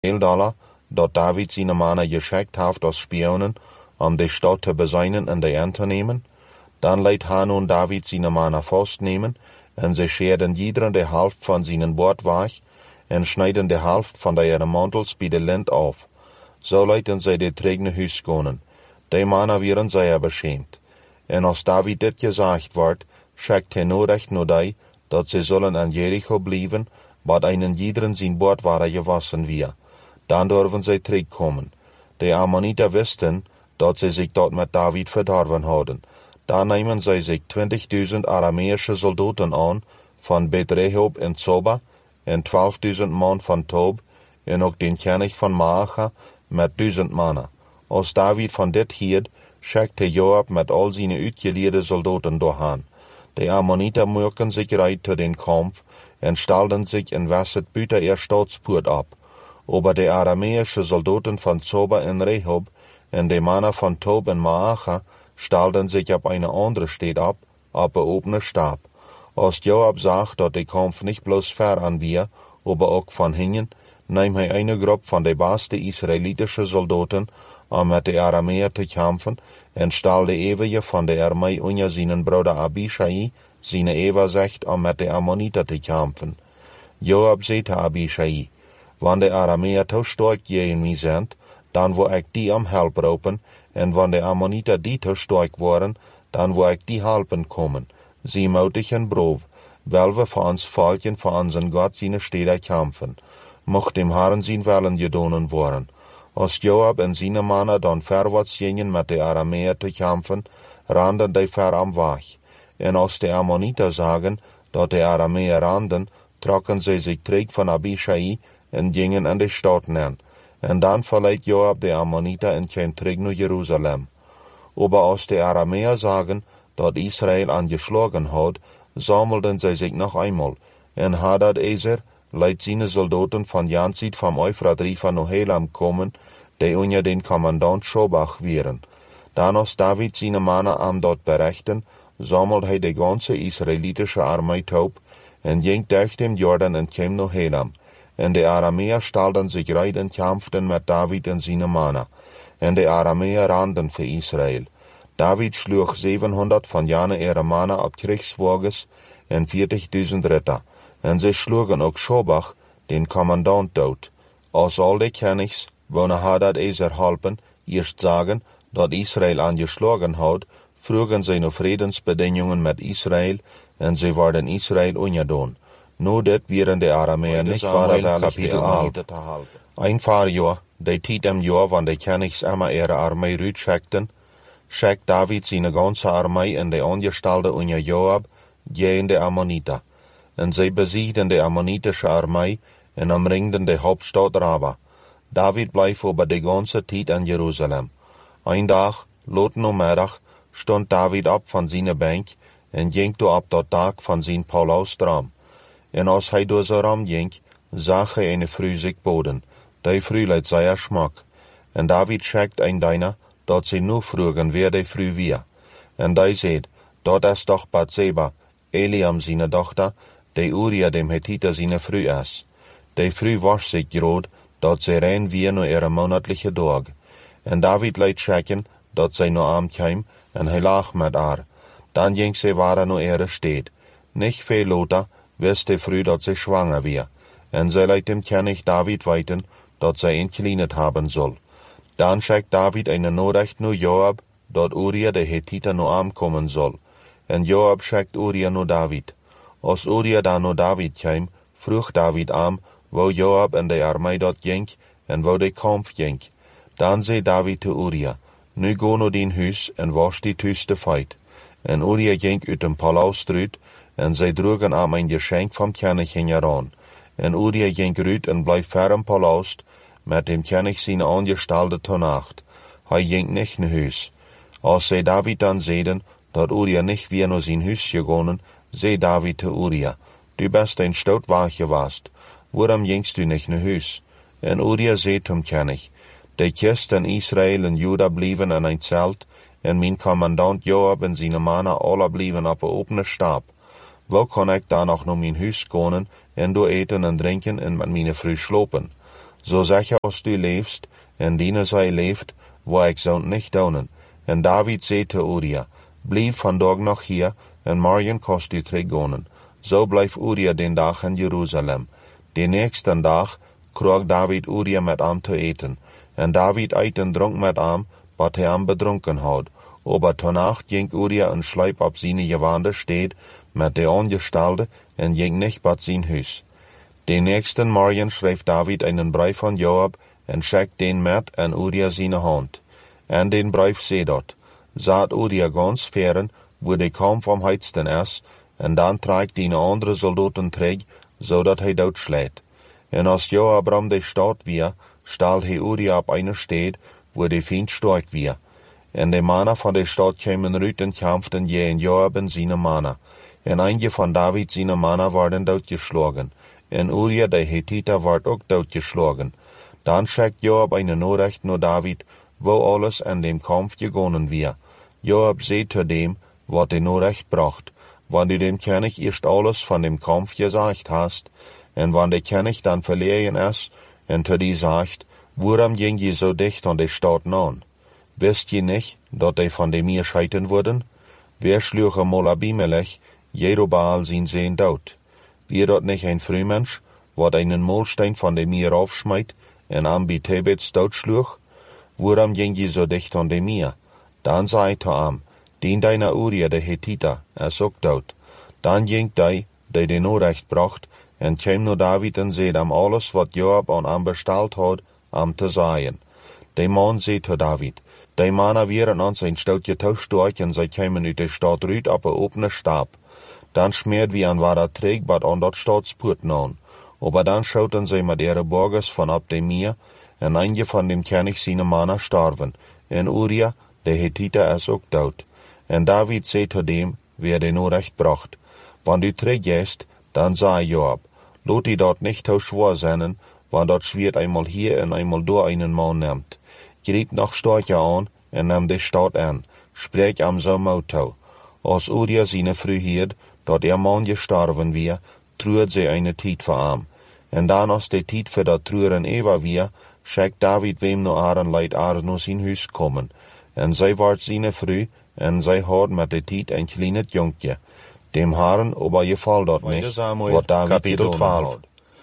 $1 dat David seine Männer geschickt hat als Spionen, die Stadt zu beseinen und die anzunehmen. Dann leiht nun David seine Männer festnehmen, und sie scheren jeder die Hälfte von seinen Bord weg, und schneiden die Hälfte von ihren Mantels bei der Lend auf. So leiten sie die trägende Hüs gehen. Die Männer wären sehr beschämt. Und als David dit gesagt wird, schickt nur recht nur die, dat sie sollen an Jericho bleiben, bat einen jederen sein Bord war gewassen wir. Dann dürfen sie zurückkommen. Die Ammoniter wussten, dat sie sich dort mit David verdorben hadden. Da nehmen sie sich 20.000 aramäische Soldaten an, von Bet-Rehob in Zoba, und 12.000 Mann von Tob, und auch den König von Maacha mit 1.000 Männer. Als David von dit hielt, schickte Joab mit all seine uitgeleerde Soldaten doorheen. Die Ammoniter mürken sich reit zu den Kampf und stellten sich in Wasset büter ihr Staatspoort ab. Aber die aramäische Soldaten von Zoba und Rehob und die Männer von Tob und Maacha stellten sich ab eine andere Stadt ab offene Stab. Als Joab sagt, dass der Kampf nicht bloß fair an wir, aber auch von hinten, nahm er eine Gruppe von den besten israelitischen Soldaten, mit den Aramäer zu kämpfen, und stellte ewige von der Armee unter seinen Bruder Abishai, seine Eva sagt, mit den Ammoniter zu kämpfen. Joab sagte Abishai, wenn die Aramäer zu stark gegen mich sind, dann wo ich die Help roepen, und wenn die Ammoniter die zu stark waren, dann wo ich die helpen kommen. Sie mutig und brav, weil wir für uns Volken, für unseren Gott seine Städte kämpfen. Mocht dem Herrn sein Willen gedonen worden. Als Joab und seine Männer dann vorwärts gingen mit den Aramäer zu kämpfen, rannten die ver am Weg. Und als die Ammoniter sagen, dass die Aramäer rannten, trocken sie sich zurück von Abishai und gingen an die Stadt hin. Und dann verleiht Joab die Ammoniter und kam zurück nach Jerusalem. Aber als die Aramäer sagen, dass Israel angeschlagen hat, sammelten sie sich noch einmal. Und Hadadezer leiht seine Soldaten von Janzit vom Euphrat-River nach Helam kommen, die unter den Kommandant Schobach wären. Dann als David seine Männer am dort berichten, sammelt er die ganze israelitische Armee taub und ging durch den Jordan und kam nach Helam. Und die Aramäer stellten sich reit und kämpften mit David und seinen Männer. Und die Aramäer rannten für Israel. David schlug 700 von jenen ihrer Männer ab Kriegswagens und 40.000 Ritter. Und sie schlugen auch Schobach, den Kommandant, tot. Als all die Königs, wo Hadadezer halpen, erst sagen, dass Israel angeschlagen hat, frugen sie nach Friedensbedingungen mit Israel, und sie werden Israel ungedon. Nur das wären die Aramäer nicht wahrhaftig Kapitel 11. Ein paar Jahre, die Zeit im Jahr, wann die Königs immer ihre Armee rütschickten, schickt David seine ganze Armee in die Angestellte unter Joab gegen die Ammoniter. Und sie besiegten die ammonitische Armee und umringten die Hauptstadt Raba. David blieb über die ganze Zeit in Jerusalem. Ein Tag, laut Mittag, stund David ab von seiner Bank und ging ab dort Tag von sein Paulus dran. Und als er durch so ram ging, sah er eine Früh sich boden. Die Früh leid sehr Schmack. Und David schickt ein Deiner, dat sie nur frugen, wer die Früh wir. Und die seht, dort ist doch Bathseba, Eliam seine Tochter, die Uria dem Hethiter seine Früh ist. Die Früh wasch sich grad, dat sie rein wie nur ihre monatliche Tag. Und David leid schicken, dat sie nur am kam, und er lag mit ihr. Dann ging sie wahre nur ihre Stadt. Nicht viel lauter, wisst die Früh, dat sie schwanger wir. Und sie leid dem König David weiten, dat sie ihn kleinet haben soll. Dann schickt David eine Nachricht nur Joab, dat Uria der Hethiter nur ankommen soll. Und Joab schickt Uria nur David. Als Uria dann nur David kam, frug David an, wo Joab in der Armee dort ging und wo der Kampf ging. Dann sei David zu Uria, nu go nur den Hus und wasch die tüste Feit. Und Uria ging uit dem Palas drüt, und sie trugen am ein Geschenk vom König heran. Und Uria ging rüt und bleib fer im Palas, mit dem König seine Angestellte zur Nacht. Er ging nicht in Hus. Als sie David dann sehen, dat Uria nicht wie nur sein Hus gegangen, sei David zu Uria, du bist ein Stoutwache warst, warum gingst du nicht in Hus? Und Uria sei zum König, die Kiste in Israel und Juda blieben in ein Zelt, und mein Kommandant Joab und seine Männer alle blieben auf der offenen Stab. Wo kann ich da noch mein Hus gehen, und du eten und trinken und mit meine Früh schlopen? So sicher als du lebst, en diene zij leeft, wo ik zou nicht donen. En David zei te Uria, blijf vandaag nog hier, en morgen kost u teruggaan. Zo blijft Uria den dag in Jeruzalem. Den nächsten dag kroeg David Uria met aan te eten. En David eet en dronk met aan, wat hij aan bedronken had. Aber tonnacht ging Uria en sluip op zijn gewande steed, met de Angestalte, en ging nicht bad zijn huis. Den nächsten Morgen schreef David einen Brief van Joab, en schickt den met en Uria zijn hand. En den Brief zei dat, zat Uria ganz fern, wo de kaum vom heitsten is, en dan tragt die andere soldaten terug, zodat hij dood sleet. En als Joab ram de stad weer, staal hij Uria op eine steed, wo de Feind stark weer. En de mannen van de stad kwamen uit en kämpften gegen Joab en zijn mannen. En einige van David zijn mannen werden doodgeslagen. En Uria de Hethiter werd ook doodgeslagen. Dan schickt Joab eine Nachricht naar David, wo alles in dem Kampf gegangen weer. Joab zei zu dem, wat de Nachricht bracht. Wann du dem König erst alles von dem Kampf gesagt hast, en wann der König dann verlegen ist, en zu die sagt, warum ging je so dicht an de Stadt an? Wisst je nicht, dat die von dem mir scheiden wurden? Wer schlug einmal Abimelech, Jerubbaal sein Sehen dood? Wie dat nicht ein Frühmensch, wat einen Molstein von dem mir aufschmeit, en Ambitebets dood schlug? Warum ging je so dicht an dem mir? Dann sei to am, den deiner Uria de Hethiter, ook dood. Dan ging die de Nachricht bracht, en kwam naar David en zei am alles wat Joab aan besteld had, am te zeggen. De man zei te David, de mannen waren aan zijn stoutje touwstork en zij kwamen uit de stad uit op een opene stap. Dan smeert wie aan waar dat trägbad aan dat stadspoort aan. Aber dan schauten zij met ihre borgers van op de meer, en einige van dem König seine mannen starven, en Uria, de Hethiter, is ook dood. En David zei te dem, wer de Nachricht bracht, wann du teruggehst, dann sei Joab, lot die dort nicht so schwor sein, wann dort schwert einmal hier und einmal da einen Mann nimmt. Grieb noch stärker an und nimm die Stadt an, sprech am so Motto. Als Uria seine Früh hiert, dort Mann gestorben wir, truert sie eine Tiet für am. Und dann als die Tiet für dat Truren Eva wir, schickt David wem no aren Leid naar sein Haus kommen. Und zij ward seine Früh, en zij had met de Tiet ein kleines Jungje. Dem Herrn aber gefällt dat nicht, wat David gedaan had.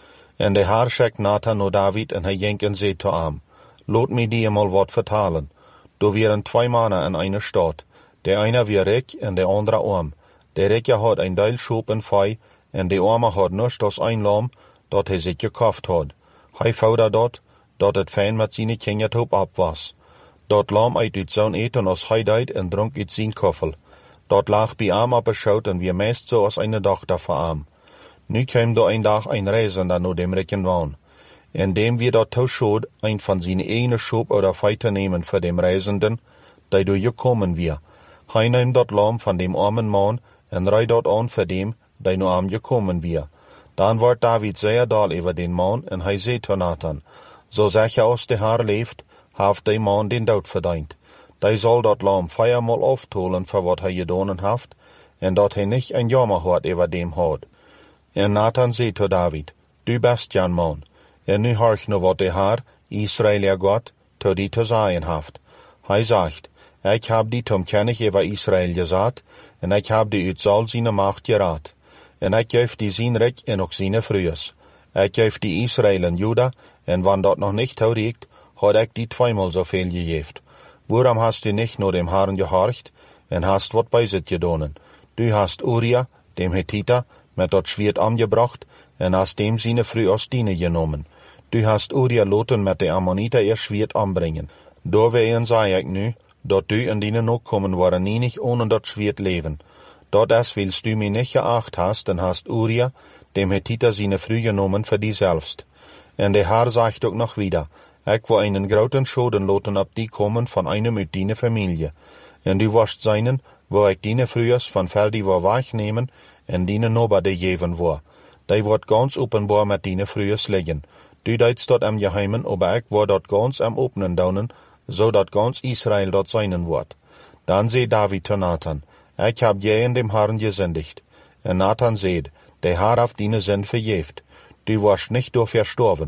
En de Herr schickt Nathan naar David en hij ging en zei te hem, laat me die mal wat vertalen. Du wären zwei Männer in einer Stadt. Der eine wie reich en de andere arm. Der Reiche hat ein Teil Schub en Fei, en de arme hat nichts als ein Lamm, dat hij sich gekauft hat. Hij fordert dat het fein met seine Kindertop ab was. Dat Lamm uit zo'n eten als hij deed en dronk uit zijn koffel. Dat lag bij hem op beschaut en wie meest zo als eine Tochter voor hem. Nu kwam da ein dag ein Reisender naar dem Recken woon. En dem wir dat tauschod, ein von seine eigene Schub oder Feite nehmen für dem Reisenden, der du gekommen wir. Hij nahm dat Lamm von dem armen Mann en rei dat an für dem, der nur arm gekommen wir. Dann ward David sehr doll über den Mann en hij zei zu Nathan, so sicher als der Herr leeft, haft der Mann den Dood verdient. Hij soll dat Lamm feiermal auftolen für wat hij gedaan haft, en dat hij nicht ein Jammer hat über dem hat. En Nathan zei zu David, du bist jan Mann, en nu horch nu wat der Herr, Israël Gott, zu die zu sagen haft. Hij sagt, ich hab die zum König über Israel gesagt, en ich hab die uit all seine Macht gerat. En ich geef die zijn Recht en ook seine Frühes. Ich geef die Israel en Juda, en wann dat noch nicht riekt, hat ich die zweimal so viel gegeft. Warum hast du nicht nur dem Herrn gehorcht, en hast wat bei sich gedonen? Du hast Uria, dem Hethiter, mit dat Schwert angebracht, en hast dem seine Früh aus Diene genommen. Du hast Uria loten mit de Ammoniter ihr Schwert anbringen. Da wehen sei ich nu, dat du in deine Nachkommen waren nie nicht ohne dat Schwert leben. Dort das willst du mir nicht geacht hast, dann hast Uria, dem Hethiter seine Früh genommen für die selbst. En der Herr sagt auch noch wieder, ich will einen großen Schaden loten ab die kommen von einem mit deiner Familie. En du wirst seinen, wo ich deine Frühes von Ferdi war wegnehmen, en deine Nobade geben war. Die wird ganz offenbar mit deine Frühes liegen. Du deitst dort am Geheimen, aber ich war dort ganz am Openen daunen, so dat ganz Israel dort seinen wird. Dann seh David zu Nathan, ich hab je in dem Herrn gesündigt. En Nathan seht, der Herr auf deine Sinn verjeft. Du warst nicht durch verstorben,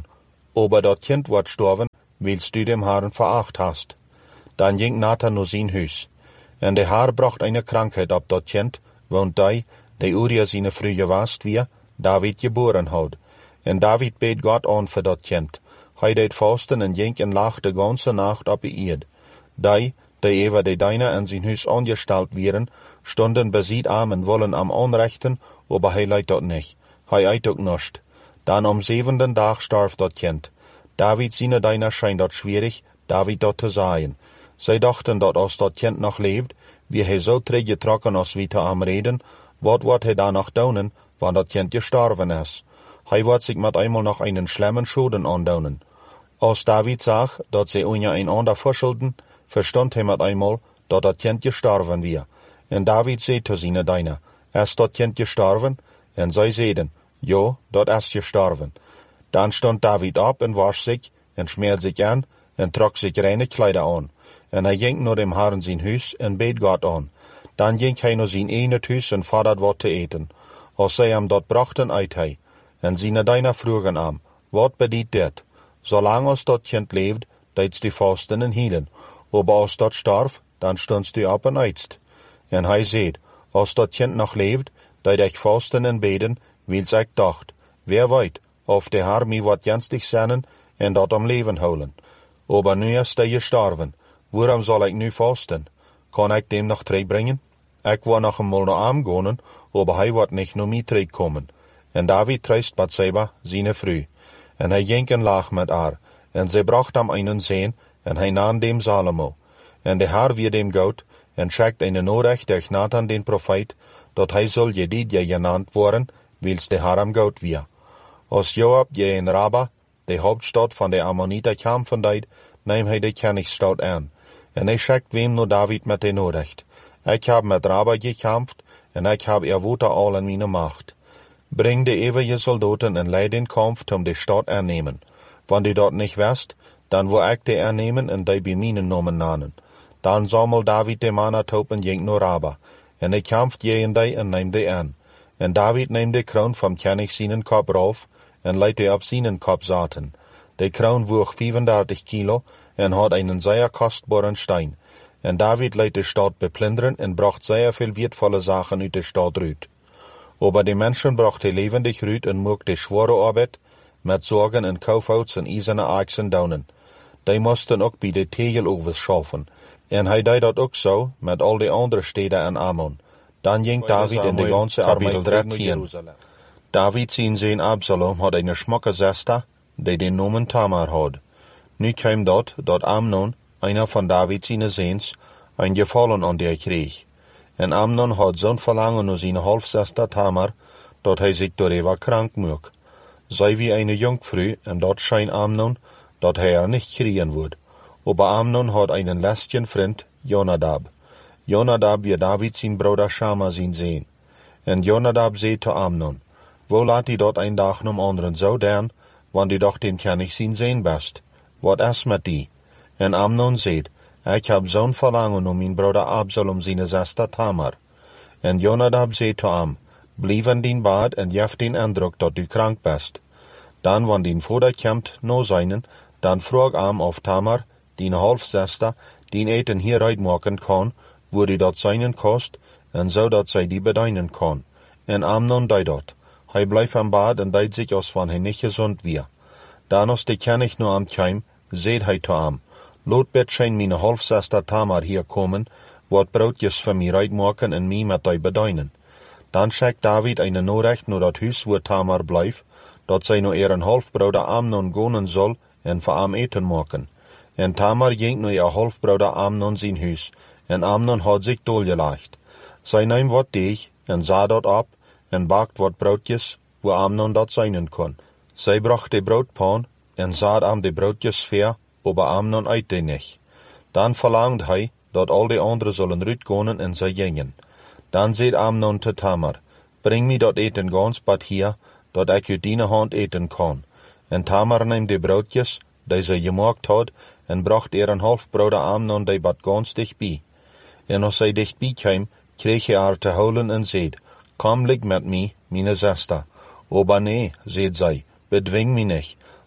aber dat kind wordt sterven, wilst du dem Herrn veracht hast. Dan ging Nathan naar zijn huis. En de Heer bracht eine krankheid op dat kind, want hij, de Uria zijn vrouw was, wie David geboren had. En David beet God aan voor dat kind. Hij deed vasten en ging en lag de ganze nacht op de eerd. Die over de Diener en zijn huis aangesteld werden, stonden beziet aan en willen am aanrechten, aber hij leidt dat niet. Hij eet ook niet. Dan am 7e dag starf dat kind. David zijn Diener schijnt dat schwierig, David dat te zeggen. Zij dachten dat als dat kind nog leeft, wie hij zo teruggetrokken als wie te am reden, wat wordt hij dan nog doen, want dat kind gestorven is. Hij wordt zich met eenmaal nog einen schlimmen schulden aandoen. Als David zag dat zij een ander verschulden, verstond hij met eenmaal dat dat kind gestorven weer. En David zei te zijn Diener, is dat kind gestorven? En zij zeiden, ja, dat is gestorven. Dan stond David op en was zich, en smeerde zich aan, en trok zich reine kleider aan. En hij ging naar dem Herrn zijn huis en beet God aan. Dan ging hij naar zijn ene huis en vorderde wat te eten. Als zij hem dat brachten, eet hij. En zijn Diener vroegen hem, wat bedient dit? Zolang als dat kind leeft, deedst du vasten en hielen. Aber als dat starf, dan stondst du op en eetst. En hij zei, als dat kind nog leeft, deed ik vasten en beden, wils ik dacht, wer weet, of de Heer mij wat jenstig zenden en dat om leven houden. Aber nu is hij gestorven. Waarom zal ik nu vasten? Kan ik dem nog terugbrengen? Ik wil nog eenmaal naar hem gaan, aber hij wordt niet naar mij terugkomen. En David troost Bathseba, zijn vrouw. En hij ging en lag met haar. En zij bracht hem einen zoon, en hij nam dem Salomo. En de Heer weer dem goed, en schickt een nodig durch Nathan den profeet, dat hij zal Jedidja genaamd worden, wils de Heer hem goed weer. Als Joab je in Rabba, de hoofdstad van de Ammonieten kampen deed, neem hij de koningsstad aan. En hij schickt wem naar David met de nodigt. Ik heb met Rabba gekampt, en ik heb erwoten al in mijn macht. Breng de eeuwige soldaten en leid den kamp om de stad aannemen. Wanneer die dat niet wist, dan wil ik de aannemen en die bij mijn namen nanen. Dan zamel David de mannen op en ging naar Rabba. En hij kampt tegen die en neemt die aan. En David neemt de kroon van koning zijn kop af en leidt die op zijn kop zaten. De kroon woog 35 kilo en had een zeer kostbare steen. En David leidt de stad beplunderen en bracht zeer veel wertvolle zaken uit de stad uit. Aber de mensen bracht hij levendig uit en mocht de zware arbeid met zorgen en koufouts en ijzerne aksen doen. Die moesten ook bij de tegelovens schaffen. En hij deed dat ook zo met al de andere steden en Ammon. Dan ging David in de ganse arbeid 13. David zijn zoon Absalom had een smokke zuster, die de naam Tamar had. Nu kwam dat Amnon, einer van David zijn zoons, een gevallen aan die kreeg. En Amnon had zo'n verlangen naar zijn halfzuster Tamar, dat hij zich daarover krank maakte. Zij wie een jongvrouw, en dat schijnt Amnon, dat hij er niet kriegen wordt. Aber Amnon had een lesbien vriend, Jonadab. Jonadab wie David zijn broeder Shama zijn zoon. En Jonadab zei te Amnon, wo laat hij dat een dag nom anderen zo doen, want die dacht den koning zijn zoon best. Wat is met die? En Amnon zei, ik heb zo'n verlangen naar mijn broeder Absalom zijn zuster Tamar. En Jonadab zei te hem, blijf in dien bad en geef den indruk dat u krank best. Dan, wanneer den vader komt naar zijnen, dan vroeg hem of Tamar, die halfzuster, die eten hieruit maken kan, wo die dat zijnen kost, en zodat zij die bedienen kan. En Amnon deed dat. Hij bleef in bad en deed zich als van hij niet gezond weer. Dan als de koning naar hem kwam, zei hij te hem, laat betschijn mijn halfzuster Tamar hier komen, wat broodjes voor mij uitmaken en mij met die bedienen. Dan schickt David een nodig naar dat huis waar Tamar blijft, dat zij naar ihren halfbroeder Amnon gaan zal en voor hem eten maken. En Tamar ging naar haar halfbroeder Amnon zijn huis, en Amnon had zich doorgelegd. Zij nam wat deeg en zaa dat op, en bakt wat broodjes, waar Amnon dat zijn kon. Zij bracht de broodpan, en zaa hem de broodjes ver, aber Amnon eet die niet. Dan verlangde hij, dat al de anderen zullen uitgaan en zij gingen. Dan zei Amnon te Tamar, breng mij dat eten gans bad hier, dat ik uit die hand eten kan. En Tamar nam de broodjes, die zij gemaakt had, en bracht ihren halfbroeder Amnon die bad gans dichtbij. En als zij dichtbij kwam, kreeg hij haar te houden en zei, kom lig met mij, mijn zuster. Aber nee, zei zij, bedwing mij niet,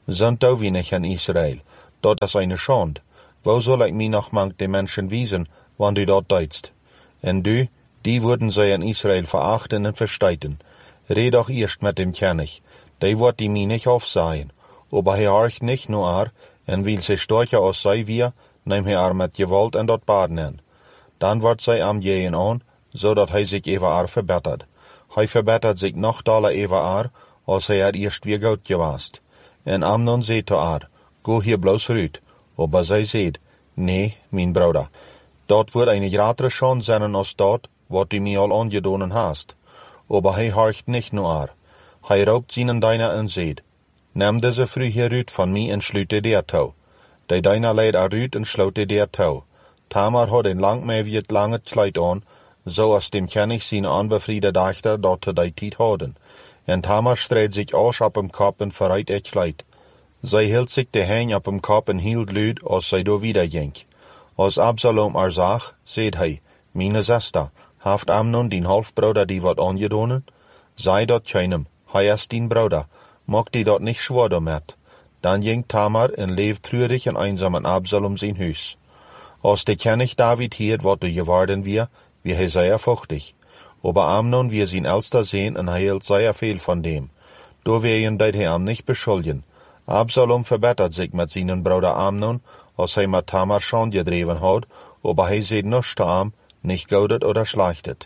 Sind da wenig in Israel. Dort ist eine Schande. Wo soll ich mich noch manch den Menschen wiesen, wann du dort deitst? Und du, die würden sie in Israel verachten und versteiten. Red doch erst mit dem König. Der wird die mir nicht aufsehen. Aber er horcht nicht nur und will sich stärker aus sei wir, nehm er mit Gewalt und dort baden. Dann wird sie am gehen an, so dat hij sich ewer verbessert. Hij verbessert sich noch daler ewer als er erst wie gut gewast. En Amnon seht to go hier bloß rüt. Aber sie seht, nee, mein Bruder, dort wird eine gratere Schande sein als dort, wat du mir all angedonen hast. Aber hij horcht nicht nur Hij raubt seinen deiner und seht, nimm diese Früh hier rüt von mir und schlüte der Tau. Die deiner leid rüt und schlute der Tau. Tamar hat ein lang mehr wie lange Kleid an, so als dem König seine anbefriede Dachter dort zu der Zeit haben. Und Tamar streht sich aus ab dem Kopf und verreit ihr Kleid. Sie hielt sich die Hänge ab dem Kopf und hielt lüd, als sie da wieder ging. Als Absalom sag, seht hei, meine Schwester, haft Amnon den Halfbruder die wat angedonen? Sei dort keinem, hei ist din Bruder, mag die dort nicht schwor damit. Dann ging Tamar und lebt trürig und einsam in Absalom sein Hüs. Als der König David hiert, wat du geworden wir he sehr fuchtig. Aber Amnon wir sein Älster sehen und hielt sehr viel von dem. Do wir ihn deit am nicht beschuldigen. Absalom verbessert sich mit seinen Bruder Amnon, als er mit Tamar schon gedreven hat, aber er seht nichts am, nicht gaudet oder schlechtet.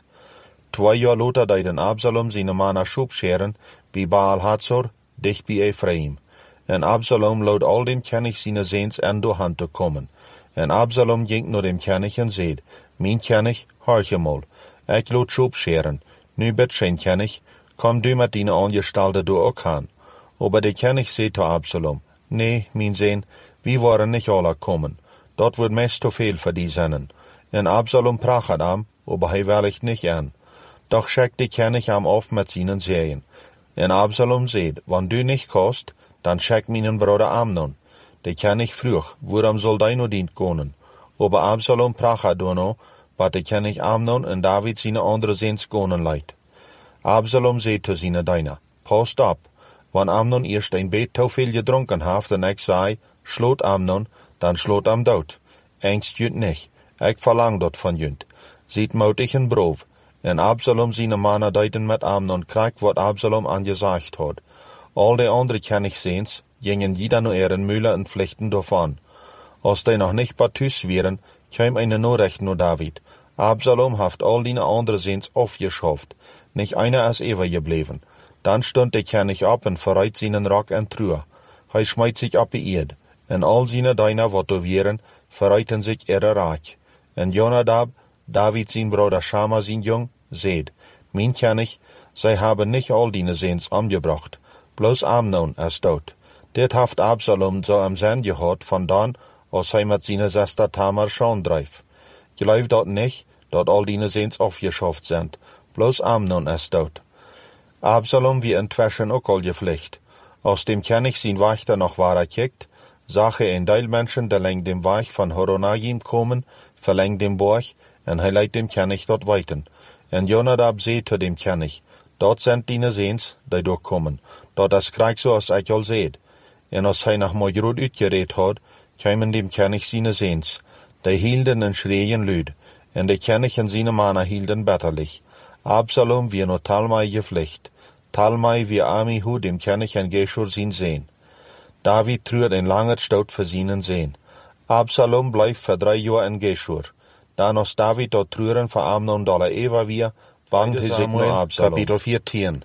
2 Jahr later deuten Absalom seine Männer schubscheren, bei Baal Hazor, dicht bei Ephraim. Und Absalom laut all dem König seine Sehns an die Hand zu kommen. Und Absalom ging nur dem König und seht, mein König, horche mal, ich laut schubscheren, nu bitteschön König, komm du mit deine Angestellte du auch an. Aber der König seht zu Absalom, nee, mein Sohn, wir wollen nicht alle kommen. Dort wird meist zu viel für die Sennen. Und Absalom prachet aber er willigt nicht an. Doch schickt der König auf mit seinen Serien. Und Absalom seht, wenn du nicht kost, dann schick meinen Bruder Amnon. Der König früch, worum soll dein Dienst gehen? Aber Absalom prachet noch, was der König Amnon und David seine andere Sehns gehen leid. Absalom seht zu seine Deiner, passt ab. Wenn Amnon erst ein Bett zu viel getrunken hat, und ich sei, schlot Amnon, dann schlot am Tod. Ängst jünt nicht, ich verlang dort von jünt. Sieht mutig und brav. Und Absalom seine Männer deuten mit Amnon, kriegt, wat Absalom angesagt hat. All die andere Königsehns gingen jeder nur ihren Müller und Pflichten davon. Als die noch nicht partus wären, kam eine Nachricht nur David. Absalom haft all die andere Sehns aufgeschafft. Nicht einer ist ever geblieben. Dann stund der König ab und verreit seinen Rock und Truhe. Er schmeit sich ab die Erd. Und all seine Diener, wat da wären, verreiten sich ihre Rat. Und Jonadab, David sein Bruder Schama sein Jung, seht, mein König, sie haben nicht all die Sehns umgebracht. Bloß Amnon ist tot. Det haft Absalom so am Sinn gehört von dann, als er mit seiner Schwester Tamar schon dreif. Glaub dort nicht, dort all die Sehns aufgeschafft sind. Bloß Amnon ist tot. Absalom wie inzwischen auch all gepflicht. Als dem König sein Wächter noch war kickt, sah ein Teil Menschen, der längs dem Weg von Horonagim kommen, verlängt dem Borg, und er leitet dem König dort weiten. Und Jonadab seht zu dem König, dort sind die Sehns, die durchkommen, dort das Krieg so, als ich all seht. Und als er nach Mojrud utgeredet hat, kamen dem König seine Sehns, die hielten und schreien lüd, und der König und seine Männer hielten bitterlich. Absalom wie nur Talmai gepflicht, Talmai wie Amihu dem König in Geschur sein Sehn. David trürt ein langer Staut für seinen Sehn. Absalom bleibt für 3 Jahre in Geschur. Dann als David dort trüren für Amnon dolle Eva wir, bangt sich nur Absalom. Kapitel 14.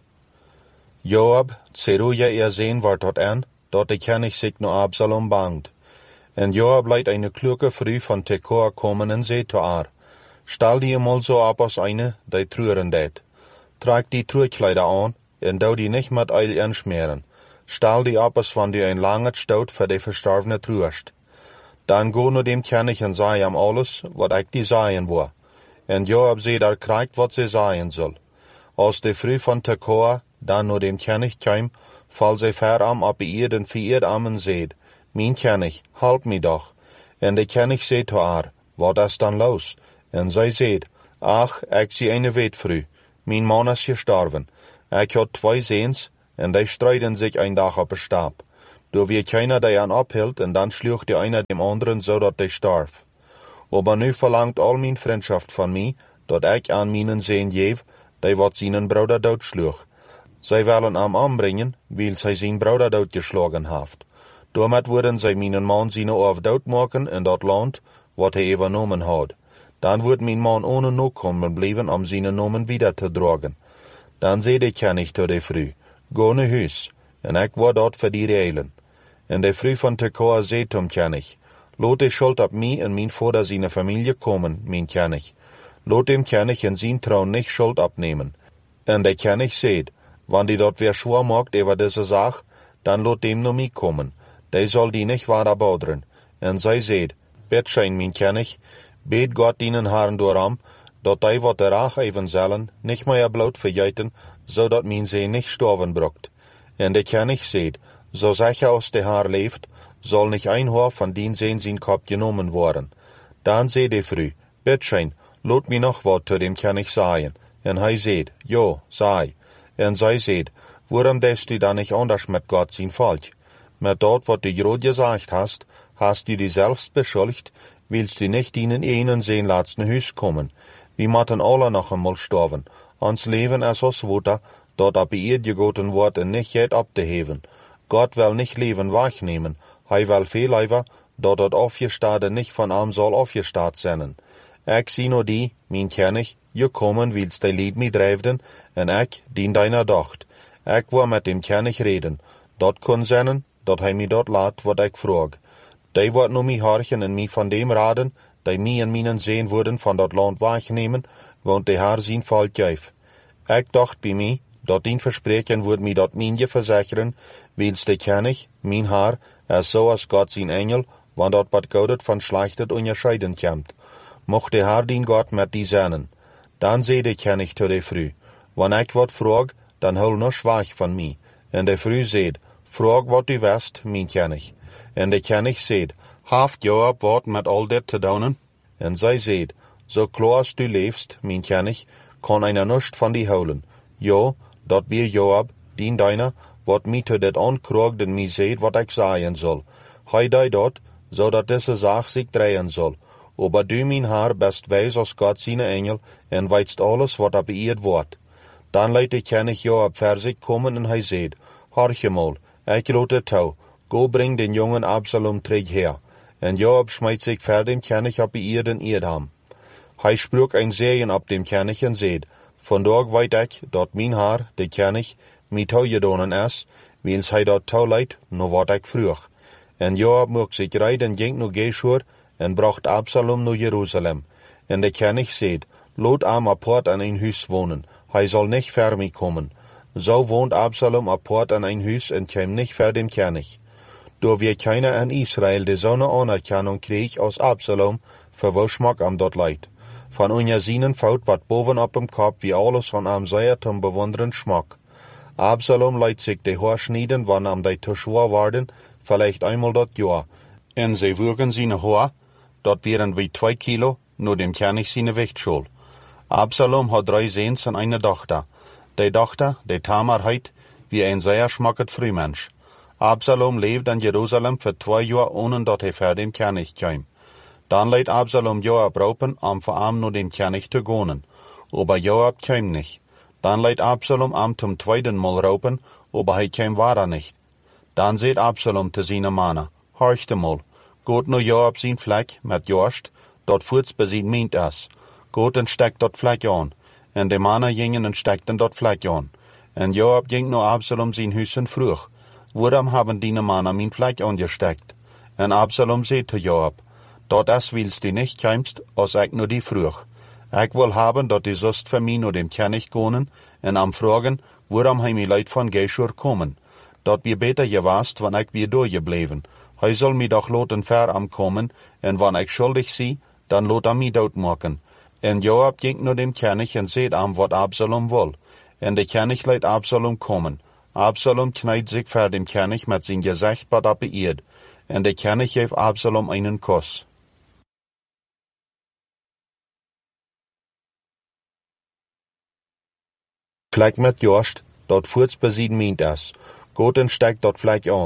Joab, Zeruja ihr Sehn war dort an, dort der König sich nur Absalom bangt. Und Joab leiht eine kluge Früh von Tekoa kommen und seht zu Stell die mal so ab als eine, die trüren det. Trag die Trügkleider an, und dau die nicht mit Eil anschmieren. Stell die ab, als wenn du ein langer Staut für die Verstorbene trüst. Dann go nur dem König und sei am alles, wat ich die sagen wo. Und Joab seht kriegt, wat sie sagen soll. Als die Früh von Tekoa, dann nur dem König kam, fall sie veram ab ihr den vier Ammen seht. Mein König, halt mi doch. Und der König seht zu wat ist dann los? Und sie seht, ach, ich sie eine Wetfrüh, mein Mann ist gestorben. Ich hat 2 Sehns, und die streiten sich ein Tag auf den Stab. Da wie keiner der an abhielt, und dann schlug der einer dem anderen, so dat der starf. Aber nu verlangt all min Freundschaft von mir, dat ich an meinen Sehn geef, die wat seinen Bruder doodschlug. Zij willen am anbrengen, weil zij zijn Bruder doodgeschlagen haft. Damit würden zij meinen Mann seine Orf doodmaken in dat Land, wat hij übernommen had. Dan wird mein Mann ohne Nachkommen bleiben, um seine Namen wieder zu tragen. Dan zei de König zu der Frau, go naar huis, en ik word dort für die reilen. En de Frau von Tekoa zei zum König, lot de Schuld op mij en mijn Vater seine Familie kommen, mein König. Lot dem König in sein Traun nicht Schuld abnehmen. En der König zei, wann die dort wer schwur macht über diese Sache, dann lot dem nur mich kommen. Der soll die nicht weiter baudern. En zij zei, betschein, mein König, bet Gott ihnen Herren doorham, dat die wat der Rach even zullen, nicht mehr bloot verjeiten, zodat mijn Sehn nicht sterven brucht. En der König zei, so sicher aus der Haar leeft, soll nicht ein Haar von den Sehn sein Kopf genommen worden. Dann zei die Frau, betschein, lot mi noch wat zu dem König sagen. En hij zei, jo, sei. En zij zei, warum denkst du dann nicht anders mit Gott sein Volk? Mit dort, wat du gerade gesagt hast du dich selbst beschuldigt, willst du nicht ihnen einen sehen lassen Hüs kommen. Wir matten alle noch einmal sterben. Ons Leben ist aus Wutter, dort ab ihr gegoten wird und nicht jet abzuheben. Gott will nicht Leben wegnehmen, hij will viel lieber, dort dat aufgestade nicht von arm soll aufgestad sein. Ich sieh nur die, mein König, gekommen willst de Lied mit drijven, en ich dien deiner Docht. Ich will mit dem König reden, dort kun sein, dat hij mi dort laat, wat ich frag. Die wordt nu mi horchen en mi van dem raden, die mi en minen Sehn würden von dat Land wegnehmen, want de haar zijn Volk geef. Ich dacht bei mi, dat dien Versprechen würd mi dat minje versichern, wils de König, mein Haar, so als Gott sein Engel, wann dat wat goudet van schlechtet unterscheiden kämmt. Mocht de Haar dien Gott met die sennen. Dan zei de König zu der Frau, wann ich wat frag, dan hol nur schwach von mi. En de Frau zei, frag wat du west, mein König. En de König zei, haft Joab wat met al dit te doen? En zij zei, so klar als du lebst, mein König, kann einer nicht von die holen. Jo, dat wir Joab, dien deiner, wat mi zu dit ankrogt en mi seht wat ich sagen soll. Hij dei dat, so dat diese Sache sich drehen soll. Aber du, mein Herr, bist weis als Gott seine Engel, en weißt alles, wat er beirrt wordt. Dan leidt de König Joab ver sich kommen en hij zei, horche mal, ich lote tau, go bring den jungen Absalom terug her. En Joab schmeidt sich ver dem König op beirrden Irdam. Hij sprach ein Segen op dem König en zei, vandaag weet ich, dat mein Herr, de König, mi tau gedonen is, wils hij dat tau leidt, no wat ich vroeg. En Joab mocht sich reiden ging nu Geshur, en bracht Absalom naar Jeruzalem. En de König zei, lot am apart an ein Huis wohnen, hij soll nicht ver mich kommen. So wohnt Absalom apart an ein Huis en käm nicht ver dem König. Da wir keiner in Israel de so eine Anerkennung krieg aus Absalom, für wo schmack am dort leid. Von unja Sinnen faut wat boven op dem Kopf, wie alles von am sehr zum bewundern schmack. Absalom leidt sich de Haar schnieden, wann am de zu schwer waren, vielleicht einmal dat Jahr. En sie würgen seine Haar, dort wären wie 2 Kilo, nur dem König seine Gewichtschuld. Absalom hat 3 Sehns und eine Tochter. Die Tochter, die Tamar heit, wie ein sehr schmacket Frühmensch. Absalom lebt in Jerusalem für 2 Jahre, ohne dat er vor dem König kam. Dann leidt Absalom Joab raupen, vor am nur dem König zu gehen. Aber Joab kam nicht. Dann leidt Absalom zum 2. Mal raupen, aber er kam weiter nicht. Dann seht Absalom zu seiner Mann, horchte mal, geht nur Joab sein Fleck mit Jorst, dort fuhrts besieht meint es. Geht und steckt dort Fleck an. En de Männer gingen und steckten dort Fleck an. En Joab ging nur Absalom sein Hüssen früh. Warum haben die Männer mein Fleck angesteckt? En Absalom seht zu Joab, dort es willst du nicht kämst, als ich nur die früh. Ich will haben, dort die sost für mich nur dem König gehen, en am fragen, warum heim die Leute von Geshur kommen. Dort wir beter gewast, wann ich wir durchgebleven. Hij soll mi doch loten ver am kommen, en wann ich schuldig sie, dann lot mi dood maken. En Joab ging nur dem König en seht am, wat Absalom will. En de König leidt Absalom kommen. Absalom kneit sich vor dem König mit sein Gesicht bad ab beirrt. En de König gef Absalom einen Kuss. Fleck mit Jorst, dort fuhrts besieden meint es. Goten steigt dort Fleck an.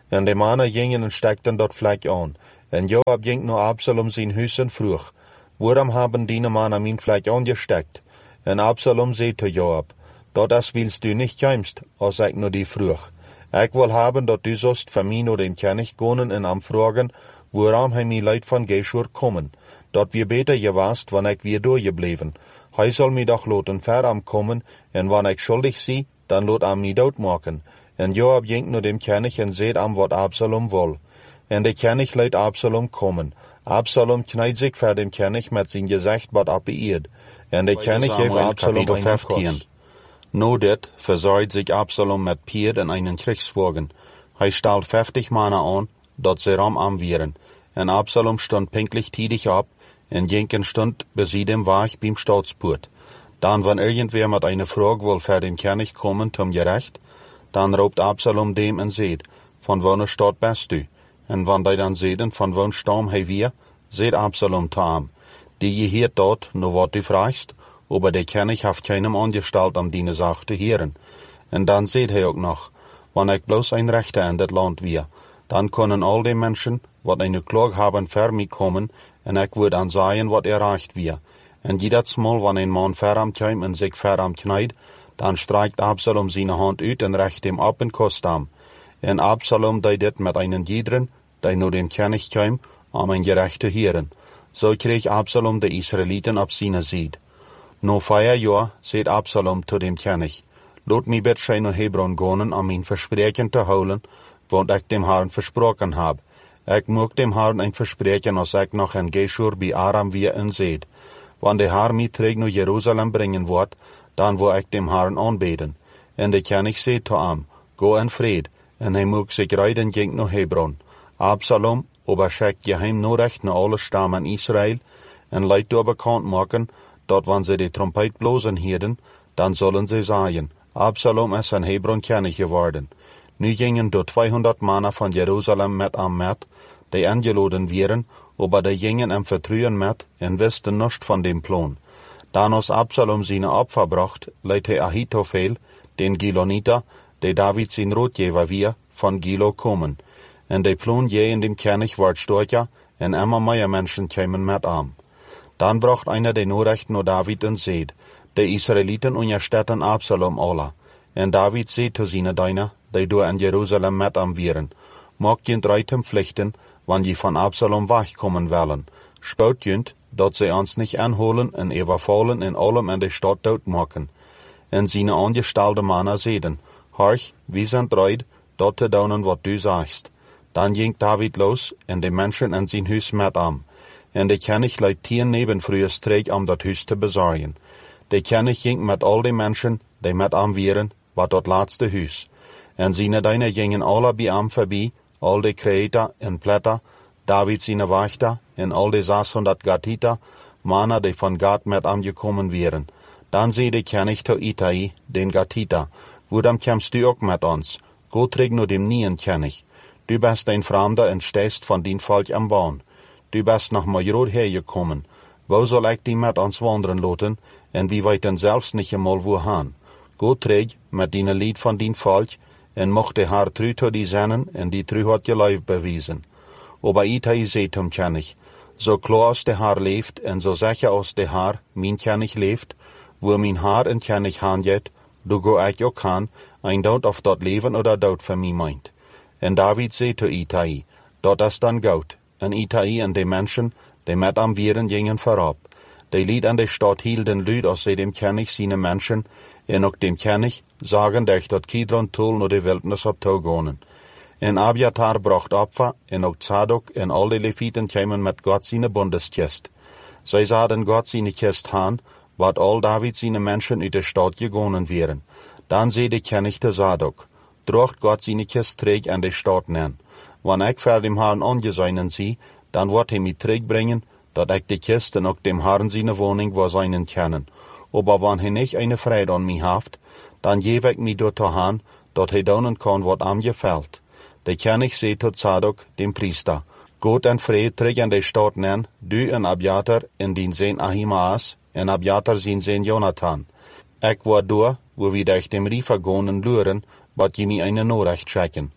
En de mannen gingen en stekten dat vlek aan. En Joab ging naar Absalom zijn huis en vroeg, waarom hebben die mannen mijn vlek aangestekt? En Absalom zei te Joab, dat as willst du niet komst, als ik naar die vroeg. Ik wil hebben dat du zost van mij naar dem König gaan en hem vragen, waarom hij mij leidt van Geshur komen. Dat we beter gewaast, wanneer ik weer doorgebleven. Hij zal mij doch laten ver hem komen, en wanneer ik schuldig zie, dan laat hem mij doodmaken. En Joab ging naar dem König en zei hem wat Absalom wil. En de König leidt Absalom komen. Absalom knijdt zich voor dem König met zijn gezicht wat op de eerd. En de König geeft Absalom een kus. Na dit verzorgt zich Absalom met Pier en einen Kriegswagen. Hij stelt 50 mannen aan, dat ze ram aanwieren. En Absalom stond pinklich tiedig op, en ging een stund bij dem weg beim Staatspoort. Dan wanneer irgendwer met eine vraag wil voor dem König komen zum gerecht, dan roept Absalom dem en zegt, van welke stad best u? En wanneer hij dan zegt, van welke stam hij weer, zegt Absalom te hem, die je hier dort, nu wat u vraagt, aber de König heeft keinem aangesteld om die zaak te heren. En dan zegt hij ook nog, wanneer ik bloos een rechter in dit land weer, dan kunnen al die mensen, wat een klaag hebben, voor mij komen, en ik word aan zeggen wat recht weer. En jedersmal, wanneer een man voor hem komt en zich voor hem knijdt, dan strijkt Absalom zijn hand uit en recht hem op en kost hem. En Absalom deed dit met een iederen, die naar dem König kwam, om een gerecht te heren. Zo kreeg Absalom de Israëlieten op zijn zijde. Na 4 jaar zei Absalom tot dem König, laat mij bitte naar Hebron gaan om mijn verspreken te houden, want ik dem Herrn versproken heb. Ik moet dem Herrn een verspreken als ik nog in Geshur bij Aram weer en zed. Want de Herr mij terug naar Jeruzalem brengen wordt, dan wil ik dem Herrn aanbeden. En de König zei te hem, go in vrede, en hij moet zich rijden ging naar Hebron. Absalom overschickt geheim nodig naar alle stammen Israël, en leidt door bekend maken, dat wanneer ze de trompet blozen hielden, dan zullen ze zeggen, Absalom is in Hebron König geworden. Nu gingen de 200 mannen van Jeruzalem met hem met, die ingeladen werden, aber die gingen hem vertrouwen met en wisten niets van dem plan. Dan als Absalom zijn opfer bracht, leidt hij Ahitophel, den Giloniter, die David zijn roodgever weer, van Gilo komen. En de plan je in dem König wordt sterker, en immer meer mensen kwamen met hem. Dan bracht einer de Nachricht naar David en zeid, de Israëlieten ondersteunen Absalom alle. En David zei te zijn diener, die door in Jeruzalem met hem waren, maakt je reiten pflichten, wanneer je van Absalom wegkomen willen. Spout je, dat ze ons niet aanholen en overvallen en allem in de stad doodmaken. En zijn aangestelde mannen zeiden, Harch, wie zijn bereid, dat te doen wat du zegt. Dan ging David los en de mensen in zijn huis met hem. En de König leidt 10 nebenvrouwen streek om dat huis te bezorgen. De König ging met al die mensen, die met hem waren, wat dat laatste huis. En zijn dienaren gingen alle bij hem voorbij, al de kreeter en pletter, David zijn wachter, en al de 600 Gatiter, mannen die van Gat met hem gekomen waren. Dan zei de König te Itai, den Gatiter, waarom komst du ook met ons? Go terug naar dem nieuwen König. Du bist een vreemde en stehst van dien volk am baan. Du bist nach Majorod hergekommen. Wo zal ik die met ons wandelen laten, en wie weten zelfs niet eenmaal wo gaan. Go terug met die lied van dien volk, en mocht de Herr trouw tot die zennen, en die trouw had je lijf bewezen. Aber Itai zei zum König, zo klaar als de Herr leeft, en zo zeker als de Herr, mijn König leeft, wo mijn Herr en König aangeet, do go ik ook gaan, een dood of dat leven oder dood voor mij meint. En David zei te Itai, dat is dan goud. En Itai en de mensen, die met hem waren, gingen voorop. Die lied aan de stad hielden luid als ze dem König zijn mensen, en ook dem König, zagen dat Kidron tool naar de wildnis op toe gaan. En Abiatar bracht opfer, en ook Zadok en al de Levieten kwamen met God zijn bundeskist. Zij zaden God zijn kist aan, wat al David zijn mensen uit de stad gegaan waren. Dan zei de König te Zadok, drocht God zijn kist terug aan de stad nemen. Wanneer ik voor dem Herrn aangezeinen zie, dan wordt hij mij terugbrengen, dat ik de kist en ook dem Herrn zijn woning wil zijn kennen. Aber wanneer hij niet een vrede aan mij heeft, dan geef ik mij door te gaan, dat hij doen kan wat hem gefällt. De König zei tot Zadok, dem priester, God en vrede terug in de stad nemen, du en Abiatar en dien zijn Ahimaas, en Abiatar zijn Jonathan. Ik word door, wo we durch dem Riefer gaan en luren, wat je mij een Nachricht schicken.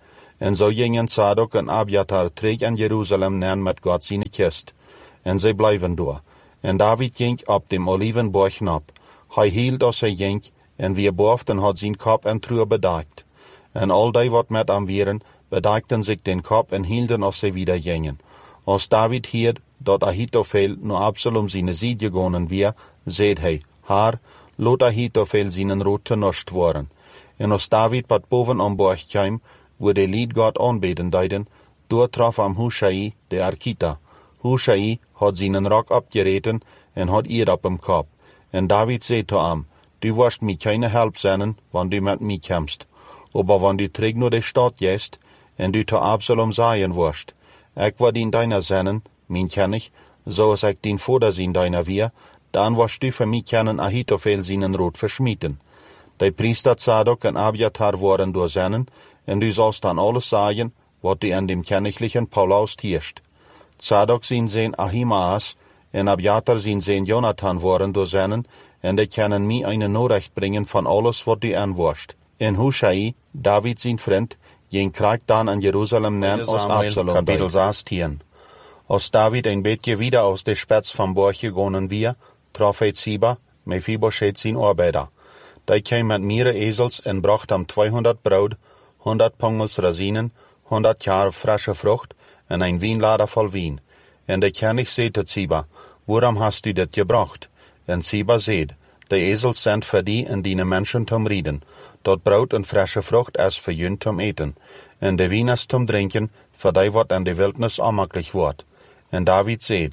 En zo gingen Zadok en Abiathar terug aan Jeruzalem naan met God zijn kist. En zij blijven door. En David ging op dem Olivenberg op. Hij hield als hij ging, en wie boven had zijn kop en truur bedekt. En al die wat met hem waren, bedekten zich den kop en hielden als zij wieder gingen. Als David hield dat Ahitophel nu Absalom zijn zied gegonen weer, zei hij, haar, lot Ahitophel zijn rood te nust worden. En als David pat boven am Berg kwam, wo de Lied God aanbeden deiden, doortraf am Hushai de Arkita. Hushai had zijn rok abgereten en had eer op hem kop. En David zei te hem, du wirst mij keine help zijn, wann du met mij kämpfst. Aber wann du terug naar de stad gehst, en du te Absalom sagen wirst, ik word in deiner zijn, mijn kennig, zoals ik den Vater zijn deiner weer, dan wirst du für mich kennen Ahitophel seinen Rot verschmieden. Die Priester Zadok en Abiathar worden door seinen, en du sollst dann alles sagen, wat du an dem königlichen Paulus tierst. Zadok zijn Sohn Ahimaas en Abiathar zijn Sohn Jonathan worden door seinen, en die können mir eine Nachricht bringen von alles, wat du anwirst. En Hushai, David zijn vriend, ging Krieg dann an Jerusalem naan aus Absalom. Kapitel 16. Als David ein beetje wieder aus der Spitz vom Berg gegangen wir, traf hij Ziba, Mephibosheth zijn Arbeiter. Die kwam met mehrere Esels en bracht hem 200 Brot, 100 Pongels Rosinen, 100 Jahre frische Frucht en ein Wienlader voll Wien. En de König zei te Ziba, waarom hast du dit gebracht? En Ziba zei, de Esels sind für die en die Menschen zum Rieden, dat Brot en frische Frucht is für jün zum Eten, en de Wien is zum Trinken, für die wat in de Wildnis onmöglich wordt. En David zei,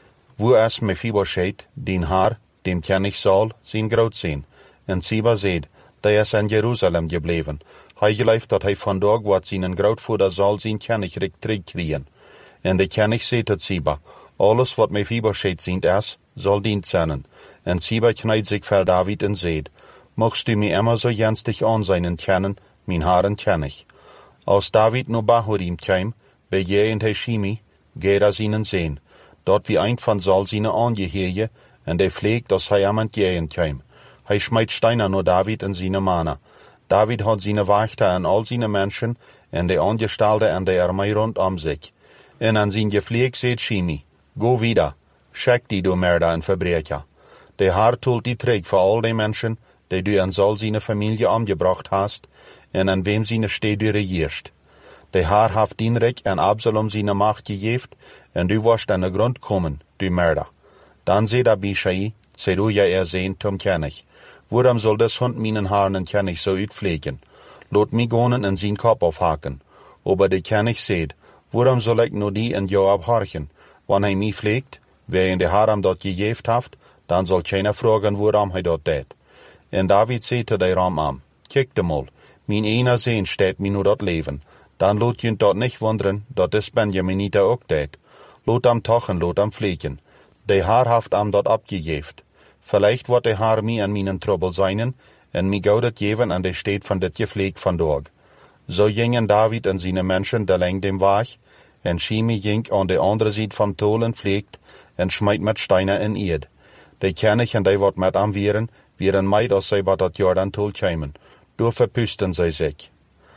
wo is Mephibosheth, den Haar, dem König Saul, zijn groot zijn? En Ziba zei, der is in Jerusalem gebleven. Hij gelooft dat hij vandaag wat zijn grootvader Saul zijn Königreich terugkriegen. En de König zei tot Ziba, alles wat Mephibosheth zijn is, zal dient zijn. En Ziba knijdt zich voor David en zei, mochtst du mir immer so jenstig aanzijnen kennen, mijn Herren König. Als David nu Bahurim kwam, bejegend hij Shimi, Gera seinen Sehn, dort wie ein von Saul seine Angeheerje, en der pflegt, dass hij am entgegen kwam. Hij schmeidt Steiner nur David en seine Männer. David hat seine Wächter en all seine Menschen, en de Angestellte en de Armee rund sich. En an sein Gepfleg seht Shimi, go wieder, schick die du Mörder en Verbrecher. Der Herr tut die Träg für all die Menschen, die du an Saul seine Familie umgebracht hast, en an wem seine Steh du regierst. Der Herr haft Dienrich en Absalom seine Macht gegeben, en du wirst an den Grund kommen, du Mörder. Dann seht Abishai, Zeruja Sehn zum König. Warum soll das Hund meinen Herrn en König so uitpflegen? Lot mich gonen en sein Kopf aufhaken. Aber der König seht, warum soll ich nur die en Joab horchen? Wann hij mich pflegt, wer in der Herr am dort gegeben haft, dann soll keiner fragen, warum hij dort tät. En David seht der Ram am, kick mal, mein einer Sehn steht mir nur dort leben. Dann lot jünt dort nicht wundern, dat is Benjaminiter ook tät. Lot am tochen, lot am pflegen. Der Herr haft am dort abgejeft. Vielleicht wird der Herr mir an meinen Trouble seinen, en mi gaudet jeven an der Steht von dit Gepfleg von Dorg. So gingen David en seine Menschen der Läng dem Wach, en Shimi ging an der andere Seite vom Tolen pflegt, en schmeit mit Steiner in Erd. Der König en die wat mit am wieren meid aus sei bat dat Jordan Tol kämen. Door verpüsten sie sich.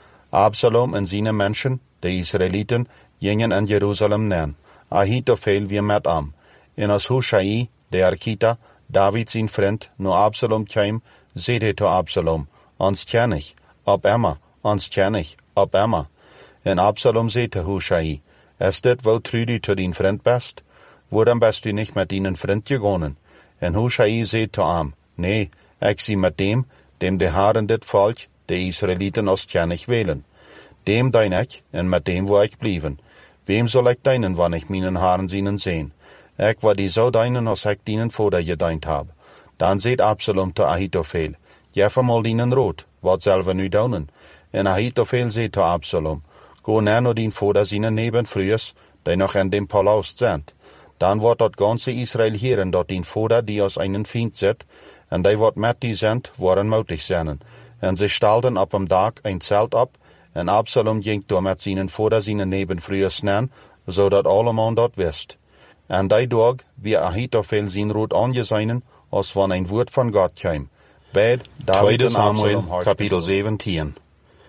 Absalom en seine Menschen, die Israeliten, gingen in Jerusalem naan. Ahitophel wie met am. En als Hushai, der Arkita, David zijn vriend, nu Absalom kwam, zei hij tot Absalom, ons König, op Emma, ons König, op Emma. En Absalom zei te Hushai, is dit wel true du tot din vriend best? Waarom bist du nicht met dinen vriend gegonnen? En Hushai zei te hem, nee, ik zie met dem de Herren dit volk, de Israeliten als König wählen. Dem dein ik, en met dem wo ik blijven. Wem soll ik deinen, wann ich meinen Herren zienen sehen? Ik war die so deinen, als ik dienen Vater gedeint hab. Dan seht Absalom te Ahitophel, jef mal dienen rot, wat selber nu daunen. En Ahitophel seht te Absalom, go näher nur din Vater seinen Nebenfrühers, die noch in dem Palast sind. Dan wordt dat ganze Israel hieren, dat din Vater die als einen Feind zit, en die wat met die sind, waren mutig zijn. En sie stalten op dem Dag ein Zelt ab, en Absalom ging door met seinen Vater seinen Nebenfrühers nähen, zodat alleman dat wist. En die Dag, wie Ahitophel zijn Rot angeseinen, als wann ein Wort von Gott kam. Bei David 2. Samuel, Kapitel 17.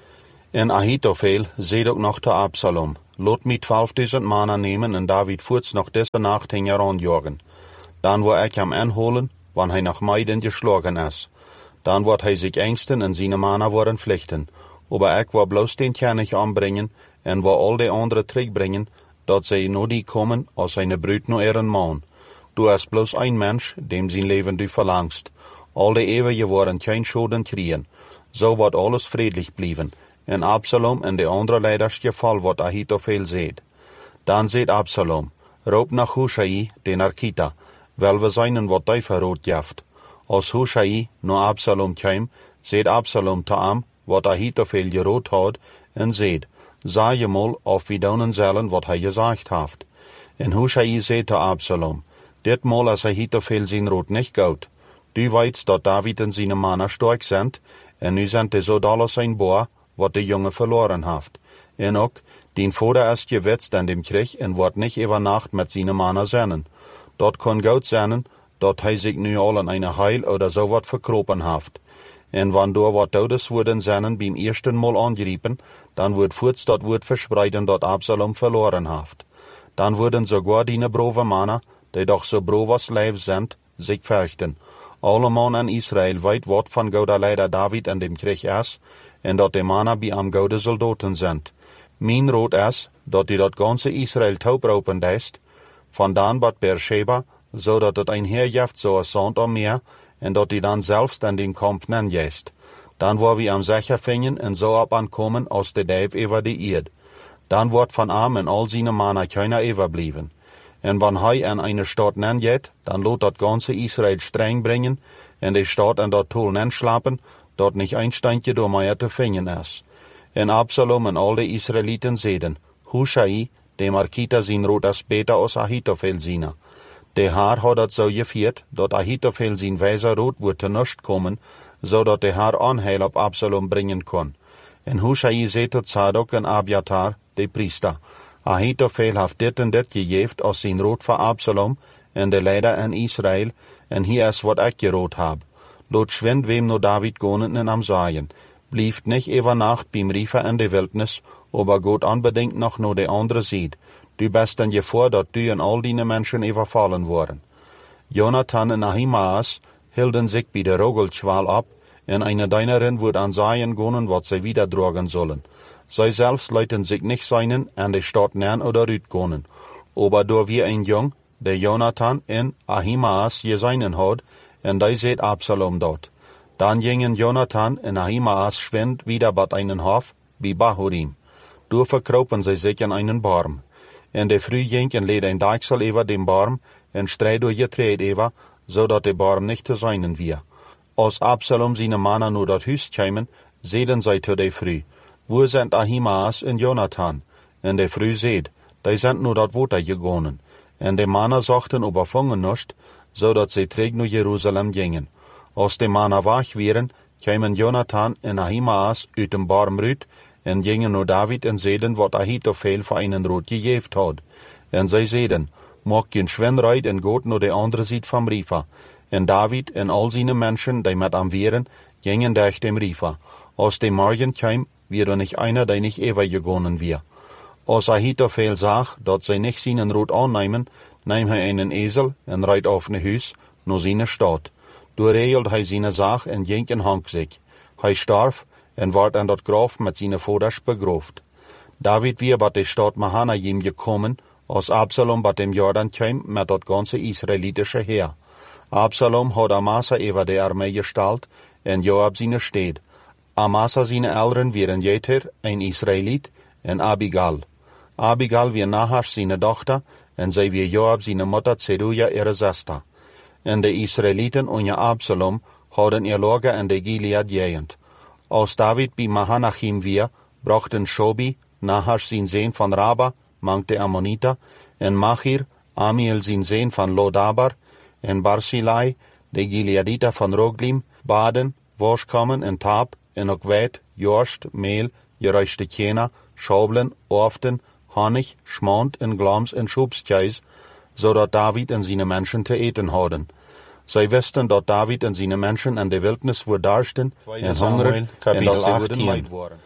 En Ahitophel zeed ook nog te Absalom, lot me 12.000 mannen nemen en David voorts nog deze nacht heen rondjagen. Dan wil ik hem aanholen, wanneer hij nog meiden geschlagen is. Dan wordt hij zich engsten en zijn mannen worden vluchten. Aber ik wil bloos den König aanbrengen en wil al de anderen terugbrengen, dat zij nur die komen als zijn bruid nur ihren man. Du is bloos een mens, dem zijn leven du verlangst. Al de eeuwen worden geen schoden kriegen. Zo wordt alles friedlich blijven. En Absalom en de andere leiders geval wat Ahitophel zegt. Dan zegt Absalom, roep naar Hushai, den Arkita, wel we zijn wat hij verrood jaft. Als Hushai naar Absalom kwam, zegt Absalom te hem, wat Ahitophel gerood had, en zegt, zeg je mal of we doen zullen wat hij gezegd heeft. En Hushai zegt te Absalom, dit mal is Ahitophel zijn rood niet goed. Du weet dat David en zijn mannen sterk zijn, en nu zijn de zo alles zijn boer, wat de jongen verloren heeft. En ook, die vader is gewetst aan dem Krieg en wordt niet over Nacht met zijn mannen zijn. Dat kan goed zijn, dat hij zich nu al in een heil oder zo wat verkropen heeft. En wanneer wat dodes worden zijn beim eersten Mal angegripen, dan wordt voorts dat woord verspreiden dat Absalom verloren heeft. Dan worden sogar die brave mannen, die doch so brave als lijf zijn, zich vechten. Alle mannen in Israël weet wat van Gouda leider David en dem Krieg is, en dat de mannen bij am Goude soldaten zijn. Mijn rood is, dat die dat ganze Israël taupropen deist, vandaan bad Beersheba, zodat het een heer jaft zoals zand am meer, en dat die dan zelfs aan den Kampf nenjeest. Dan waar we am sicher vingen en zo ab ankomen als de Dijf over de Eerd. Dan wordt van am en al zijn mannen keiner overblijven. En wanneer hij aan eine Stadt nenjet, dan lot dat ganze Israël streng brengen, en de Stadt aan dat Tol nenslapen, dat niet een steintje door mij te vingen is. En Absalom en al de Israëlieten zeiden, Hushai, de Arkita zijn rood is beter als Ahitophel zijn. De haar had dat zo gevierd, dat Ahitophel zijn wijzer rood wordt te nust komen, zodat de haar aanheil op Absalom brengen kon. En Hushai zei tot Zadok en Abiatar, de priester, Ahitophel heeft dit en dit gegeven als zijn rood voor Absalom en de leider in Israël, en hier is wat ik gerood heb. Lot schwind wem no David gonen en am zaaien. Blieft nicht over Nacht beim Riefer in de Wildnis, aber Gott unbedingt noch no de andere sieht. Du bist dann gevaar dat du en al die Menschen überfallen worden. Jonathan en Ahimaas hielden sich bij de Rogelschwal ab, en eine Dienerin wird an Sagen gonen, wat zij wieder drogen sollen. Zij selbst leiten sich nicht seinen an de Stadt nern oder rüt gonen. Aber door wie ein Jung, de Jonathan en Ahimaas geseinen had, en die seht Absalom dort. Dan gingen Jonathan en Ahimaas schwind wieder bad einen Hof, bij Bahurim. Door verkropen zij zich in einen Baum. En de früh ging en leed ein Deichsel over dem Baum, en strijd door je treed over, zodat de Baum nicht te seinen wir. Als Absalom seine Mannen nur dat Huis kämen, zeiden zij te de früh, wo sind Ahimaas en Jonathan? En de früh zeid, die sind nur dat Water gegonen. En de Mannen zochten überfangen nicht, zodat zij terug naar Jeruzalem gingen. Als de Mannen wach waren, kwamen Jonathan en Ahimaas uit dem Baum rüt, en gingen naar David en zeiden wat Ahitophel voor einen rood gegeven had. En zij zeiden, maak geen schwinreit en goot naar de andere zijde van Riefer. En David en al zijn mensen, die met hem waren, gingen durch dem Riefer. Als de morgen kwam, weer niet einer, die niet overgegonen weer. Als Ahitophel zag, dat zij niet zijn rood aannemen, neem hij einen Esel en rijdt auf een huis, naar zijn stad. Doorregelt hij zijn zaak en ging en hang zich. Hij starf en wordt aan dat graf met zijn vaders begroofd. David weer bij de stad Mahanaim gekomen, als Absalom bij dem Jordan kwam met dat ganze israelitische heer. Absalom had Amasa over de armee gestalt en Joab zijn steed. Amasa zijn eltern waren Jeter, een Israëliet, en Abigail. Abigail weer Nahash zijn dochter, en zij weer Joab zijn moeder Zeruja ihre zuster. En de Israëlieten onder Absalom hadden ihr Lager in de Gilead-Gegend. Als David bij Mahanachim weer, brachten Shobi, Nahash zijn zoon van Raba, mank de Ammoniter, en Machir, Amiel zijn zoon van Lodabar, en Barzillai, de Gileaditer van Roglim, baden, worstkommen en taap, en ook weit, jorst, meel, geruischte tjena, schaubelen, orften, honig, schmand en glams en schubstjeis, zodat David en zijn mensen te eten hadden. Zij wisten dat David en zijn mensen in de wildnis verdarsten en hongeren en dat ze worden leid worden.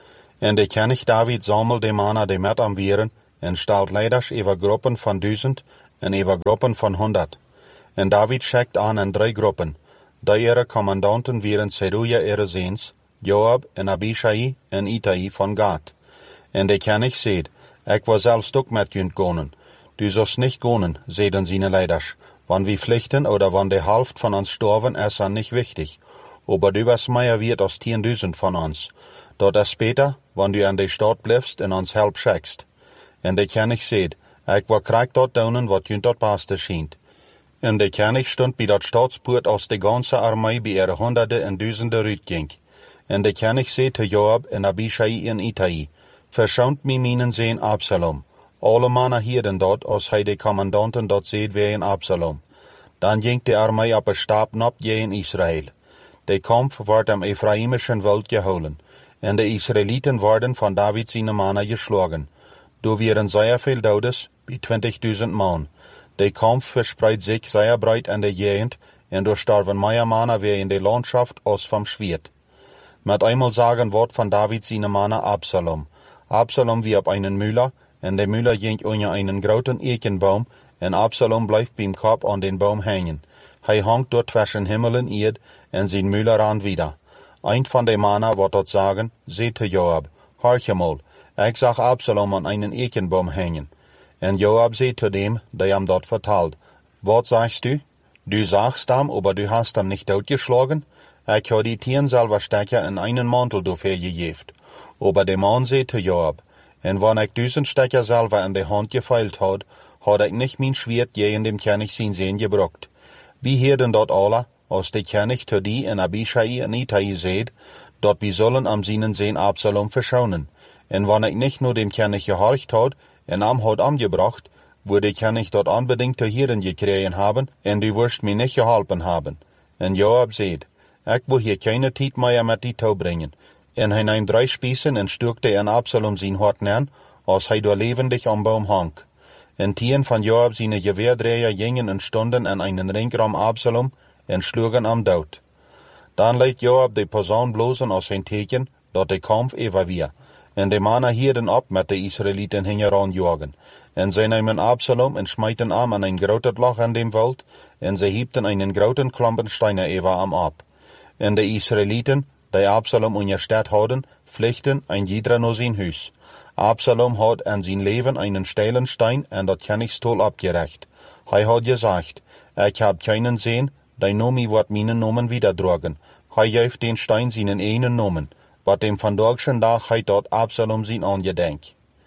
En de König David sammelt de mannen die met am wieren, en stelt leiders over groepen van 1000 en over groepen van 100. En David schickt aan in 3 groepen. Die ihre commandanten waren Zeruja ihre Seens, Joab en Abishai en Itai van Gad. En de König zei, ik wil zelfs ook met junt gonen. Du sollst nicht gonen, zeiden seine leiders. Wann wir pflichten oder wann de Hälfte von uns sterben, ist an nicht wichtig. Aber du was mehr wird als 10.000 von uns. Dort ist später, wann du an de Stadt bleibst en uns help schickst. En de König zei, ik wil krijg dort doen wat junt dort beste schient. En de König stond bij dat Staatspoort als de ganze Armee bij ihre Hunderte en Duizenden uitging. En de König zei te Joab en Abishai en Itai, verschont mij mijn zoon Absalom. Alle mannen hielden dort, als hij de commandanten dort zeed wegen Absalom. Dan ging de Armee op een stap nap in Israël. De Kampf werd am Ephraimischen Wald gehouden. En de Israëlieten werden van David zijn mannen geschlagen. Du waren sehr veel Dodes, bij 20.000 man. De Kampf verspreidt sich sehr breit in de Gegend, en door starven mehr mannen weer in de Landschaft als vom Schwert. Met einmal sagen wordt van David zijn mannen Absalom. Absalom wie op einen Müller, en de Müller ging onder einen großen Eichenbaum, en Absalom blijft beim Kopf an den Baum hängen. Hij hangt dort zwischen Himmel en Erd, en zijn Müller ran wieder. Ein van de mannen wordt dort sagen, zei te Joab, horch mal, ik zag Absalom an einen Eichenbaum hängen. En Joab zei zu dem, der ihm dort vertalt, wat sagst du? Du sagst ihm, aber du hast ihm nicht totgeschlagen? Ich habe die Tieren selber Stecker in einen Mantel dafür gegeben. Aber der Mann zei zu Joab, en wann ich 1000 Stecker selber in die Hand gefeilt had ich nicht mein Schwert je in dem König sein Sehen gebrockt. Wie hierden dort alle, als der König zu die en Abishai en Itai seht, dort wir sollen am seinen Sehen Absalom verschonen. En wann ich nicht nur dem König gehorcht had, en am hat angebracht, würde ich König dort unbedingt zu Hieren gekriegen haben, en du wirst mir nicht geholfen haben. En Joab seht, ich will hier keine Zeit mehr mit die Tau bringen. En hij nahm 3 Spießen en stukte en Absalom zijn hart neer, als hij door levendig am Baum hang. En 10 van Joab seine Geweerdreher gingen en stonden an einen Ring am Absalom en schlugen am dood. Dan liet Joab de Posaun blozen als zijn teken, dat de Kampf over weer. En de mannen hielden op met de Israëlieten hingen jagen. En zij namen Absalom en smijten am an ein groot Loch in dem Wald, en zij hiebten einen groten Klompen Steine over am ab. En de Israëlieten, die Absalom in der Stadt hadden, vluchten ein jeder naar zijn huis. Absalom had an zijn leven einen steilen Stein en dat Königstuhl abgerecht. Hij had gesagt, ich hab keinen Sehen, die Nomi wird meinen Nomen wiederdrogen. Hij heeft den Stein seinen einen Nomen, wat dem vandagschen Dag hij dort Absalom zijn angedenk.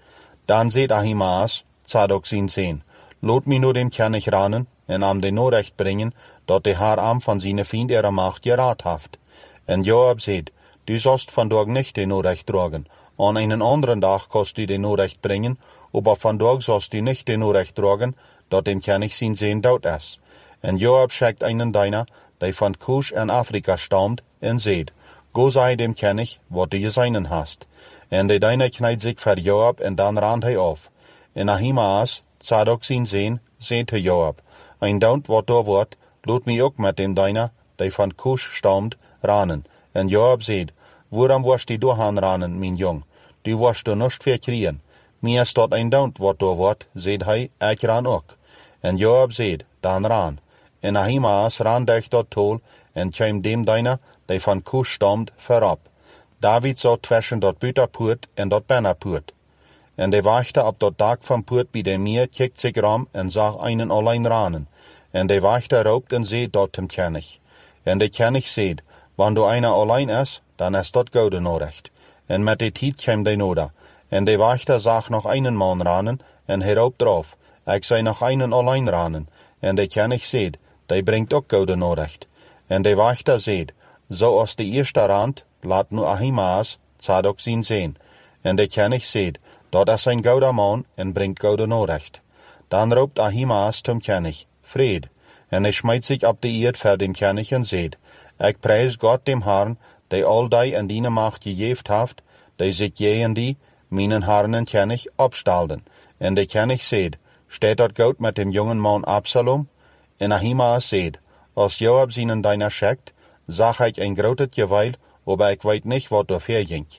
Dan seht Ahimaas, Zadok zijn Sehen, lot mi nur dem König ranen en am de Norecht bringen, dat de haar am van seine Fiend ihre Macht geraad haft. En Joab seht, du sollst vandaag nicht de Norecht drogen. An einen anderen Tag kannst du de Norecht bringen, aber vandaag sollst du nicht de Norecht drogen, dat dem König sein Sehen dood is. En Joab schickt einen Diener, der von Kusch in Afrika stammt, en seht, go sei dem König, wat du geseinen hast. En de Diener kneit sich für Joab, en dan rannt hij auf. En Ahimaas, Zadok sein Sehen, seht te Joab, ein Daunt wat da wordt, lot mi ook met dem Diener, der von Kusch stammt, ranen. En Joab seht, waarom warst du doorgaan ranen, mijn jong? Du warst er nicht verkriegen. Mir ist dort ein Daunt wat da wordt, seht hij, ik ran ook. En Joab seht, dan ran. En Ahimaas ran durch dort Tol, en kwam dem Diener, der von Kusch stammt, verab. David zat zwischen dort Büterpoort en dort Bennerpoort. En de wachte op dat dak van poort bij de meer, kijkt zich ram en zag einen allein ranen. En de wachte roopt en zeet dort dem König. En de König zeet, wann du einer allein is, dan is dort Goude norecht. En met de tijd kwam de noda. En de wachte zag nog einen man ranen, en hij roopt drauf, ik zei nog einen allein ranen. En de König zeet, die brengt ook Goude norecht. En de wachte zeet, zo als de eerste rand, laat nu Ahimaas, Zadok zijn Sehen. En de König zeet, dat is een gouder man en brengt Goude norecht. Dan roept Ahimaas zum König, Vrede. En hij smijt zich op de eerd voor dem König en zeet, ik prijs God dem Herrn, die al die in die Macht gegeven heeft, die zich jeen die, meinen Herrn en König, opstalden. En de König zeet, steht dort Gott mit dem jungen Mann Absalom? En Ahimaas zeet, als Joab seinen Diener schickt, zag ik een groot geweil, aber ik weet niet wat dafür ging.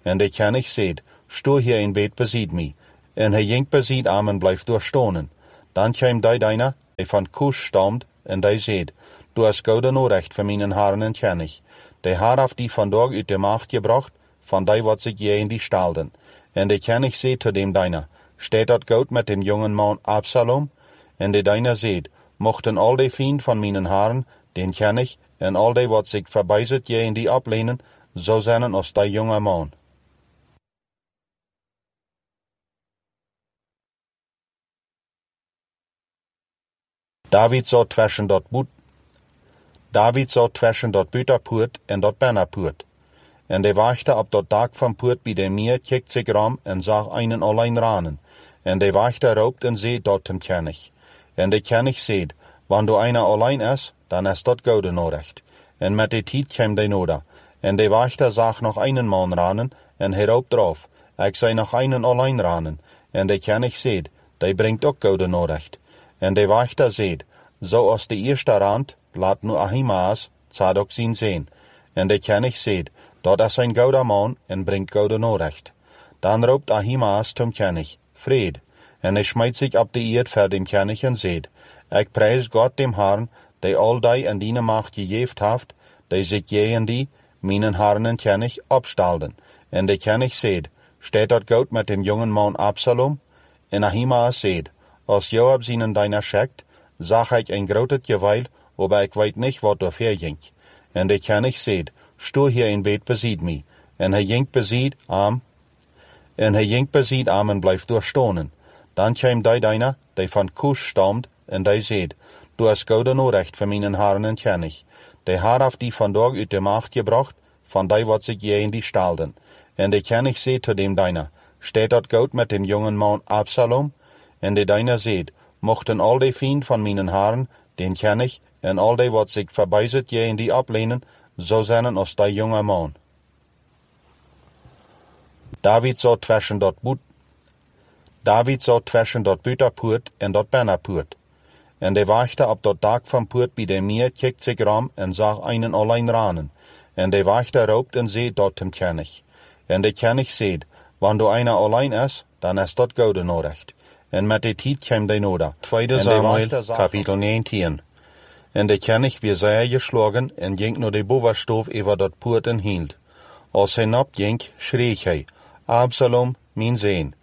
En de König seht, sto hier in bed besied mi. En hij jinkt besied am en blijft doorstonen. Dan kwam die deiner, die van Kusch stamt, en die seht, du hast gouden orecht voor mijn haren en König. Die haar af die vandaag uit de macht gebracht, van die wat zich je in die stalden. En de König seht zu dem deiner, steht dat goud met dem jungen man Absalom? En de deiner seht, mochten al die vriend van mijn haren, den König, en al die wat zich verbijzet je in die ablehnen, zo zijn als die jonge man. David zat tussen dat buitenpoort en dat binnenpoort. En de wachte op dat dak van poort bij de meer, kijkt zich ram en zag einen alleen ranen. En de wachte roopt en zei dat dem König. En de König zei, wanneer du einer alleen is, dan is dat gouden nodig. En met de tijd kwam de noda. En de wachte zag nog einen man ranen, en hij roopt drauf, ik zei nog einen alleen ranen. En de König zei, die brengt ook gouden nodig. En de wachte zei, zoals de eerste rand, laat nu Ahimaas, Zadok zien zijn. En de König zei, dat is een gouden man en brengt gouden norecht. Dan roept Ahimaas zum König, Vrede. En hij smijt zich op de eerd voor dem König en zegt, ik prijs God dem Herrn, die al die en die macht gegeven heeft, die zich je en die, mijn Herrn en König, opstalden. En de König zegt, steht dat goud met dem jungen man Absalom? En Ahimaas zegt, als Joab zijn deiner schickt, zag ik een groot geweil, aber ik weet niet wat er verging. En de König zegt, sto hier in bed besied mi. En hij jinkt besied am, en blijft doorstonen. Dan kwam die deiner, die van Kusch stamt, en die zei, du hast gouden orecht voor mijn haren en König. Die haar af die vandaag uit de macht gebracht, van die wat zich je in die stalden. En de König zei zu dem deiner, steht dat goud met dem jungen man Absalom? En de deiner zei, mochten al die vriend van mijn haren, den König, en al die wat zich verbijzet je in die ablehnen, zo zijn als die jonge man. David zat tussen dat buitenpoort en dat binnenpoort. En de wachte op dat dak van poort bij de meer, kijkt zich ram en zag einen alleen ranen. En de wachte roopt en zei dat dem König. En de König zei, wanneer du einer alleen is, dan is dat gouden nodig. En met de tijd kwam de noda. 2 Samuel, kapitel 19. En de König weer zeer geschlagen en ging naar de bovenstof over dat poort en hield. Als hij napt ging, schreef hij, Absalom, mijn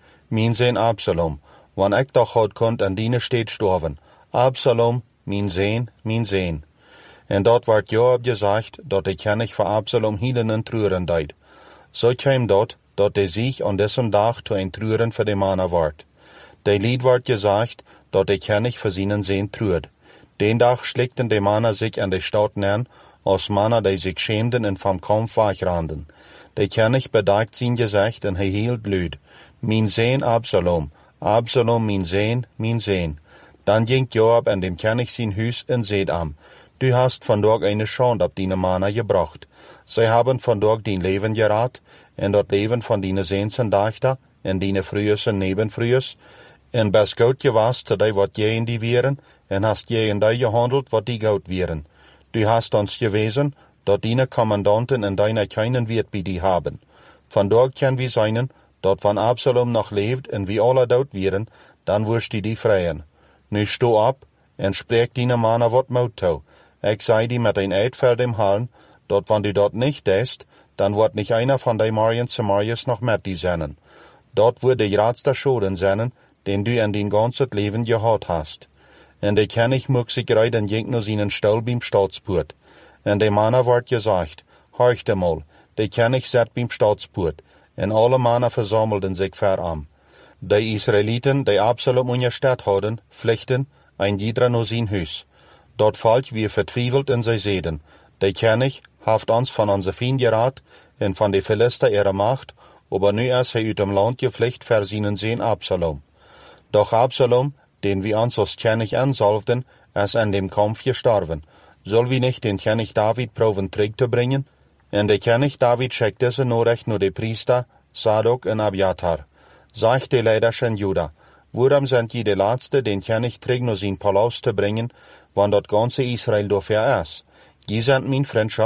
zoon Absalom, wanneer ik toch God kon en diene steeds storven. Absalom, mijn zoon. En dat werd Joab gezegd, dat de König voor Absalom hielen en treuren deed. Zo kwam dat de zich aan diesem dag zu een treuren voor de mannen werd. De lied werd gezegd, dat de König voor zijn zoon treurde. Den dag schlikten de mannen zich aan de stad neer, als mannen die zich schämden en vom Kampf wegranden. De König bedacht zijn gezicht en hij hield luid, mijn zoon Absalom, Absalom, mijn zoon. Dan ging Joab en dem König zijn huis en zei am, du hast vandaag eine Schande op die mannen gebracht. Zij hebben vandaag dien leven geraad, en dat leven van die zoons en dochter, en die vroeus en nebenvroeus, en best goud gewas te die wat jij in die wieren, en hast jij in die gehandeld wat die goud wieren. Du hast ons gewezen, dat die commandanten en deine keinen Wert bij die haben. Vandaag kan wie zijn, dat van Absalom nog leeft en wie alle dood wieren, dan wirst die vrijen. Nu sto op, en spreek die mannen wat mout toe. Ik zei die met een eid voor dem Herrn, dat wanneer du dat niet deest, dan wordt niet einer van die Marien Samarias nog met die zijn. Dat wordt de grootste schoden zijn, den du in din ganzes leven gehad hast. En de König mocht zich rijden en ging naar zijn stal beim Staatspoort. En de mannen wordt gezegd, horcht mal, de König zat beim Staatspoort, en alle mannen versammelden zich veram. De Israëlieten, die Absalom in je stad hadden, vluchten, ein jeder naar zijn huis. Dat volk weer vertwijfeld en zij zeiden, de König heeft ons van onze vriend geraad en van de Philister ihre macht, aber nu is hij uit dem land gevlucht voor zijn zoon Absalom. Doch Absalom, den wir uns als König ansalvden, is in dem Kampf gestorben. Soll wir nicht den König David proben zurückzubringen? En de König David schickt diese Nachricht nur de Priester, Zadok en Abiathar. Sagt de Leiders in Juda, warum sind je de Letzte, den König zurück naar zijn Palast zu bringen, wann dat ganze Israel dafür ist? Je sind mein Freundschaft,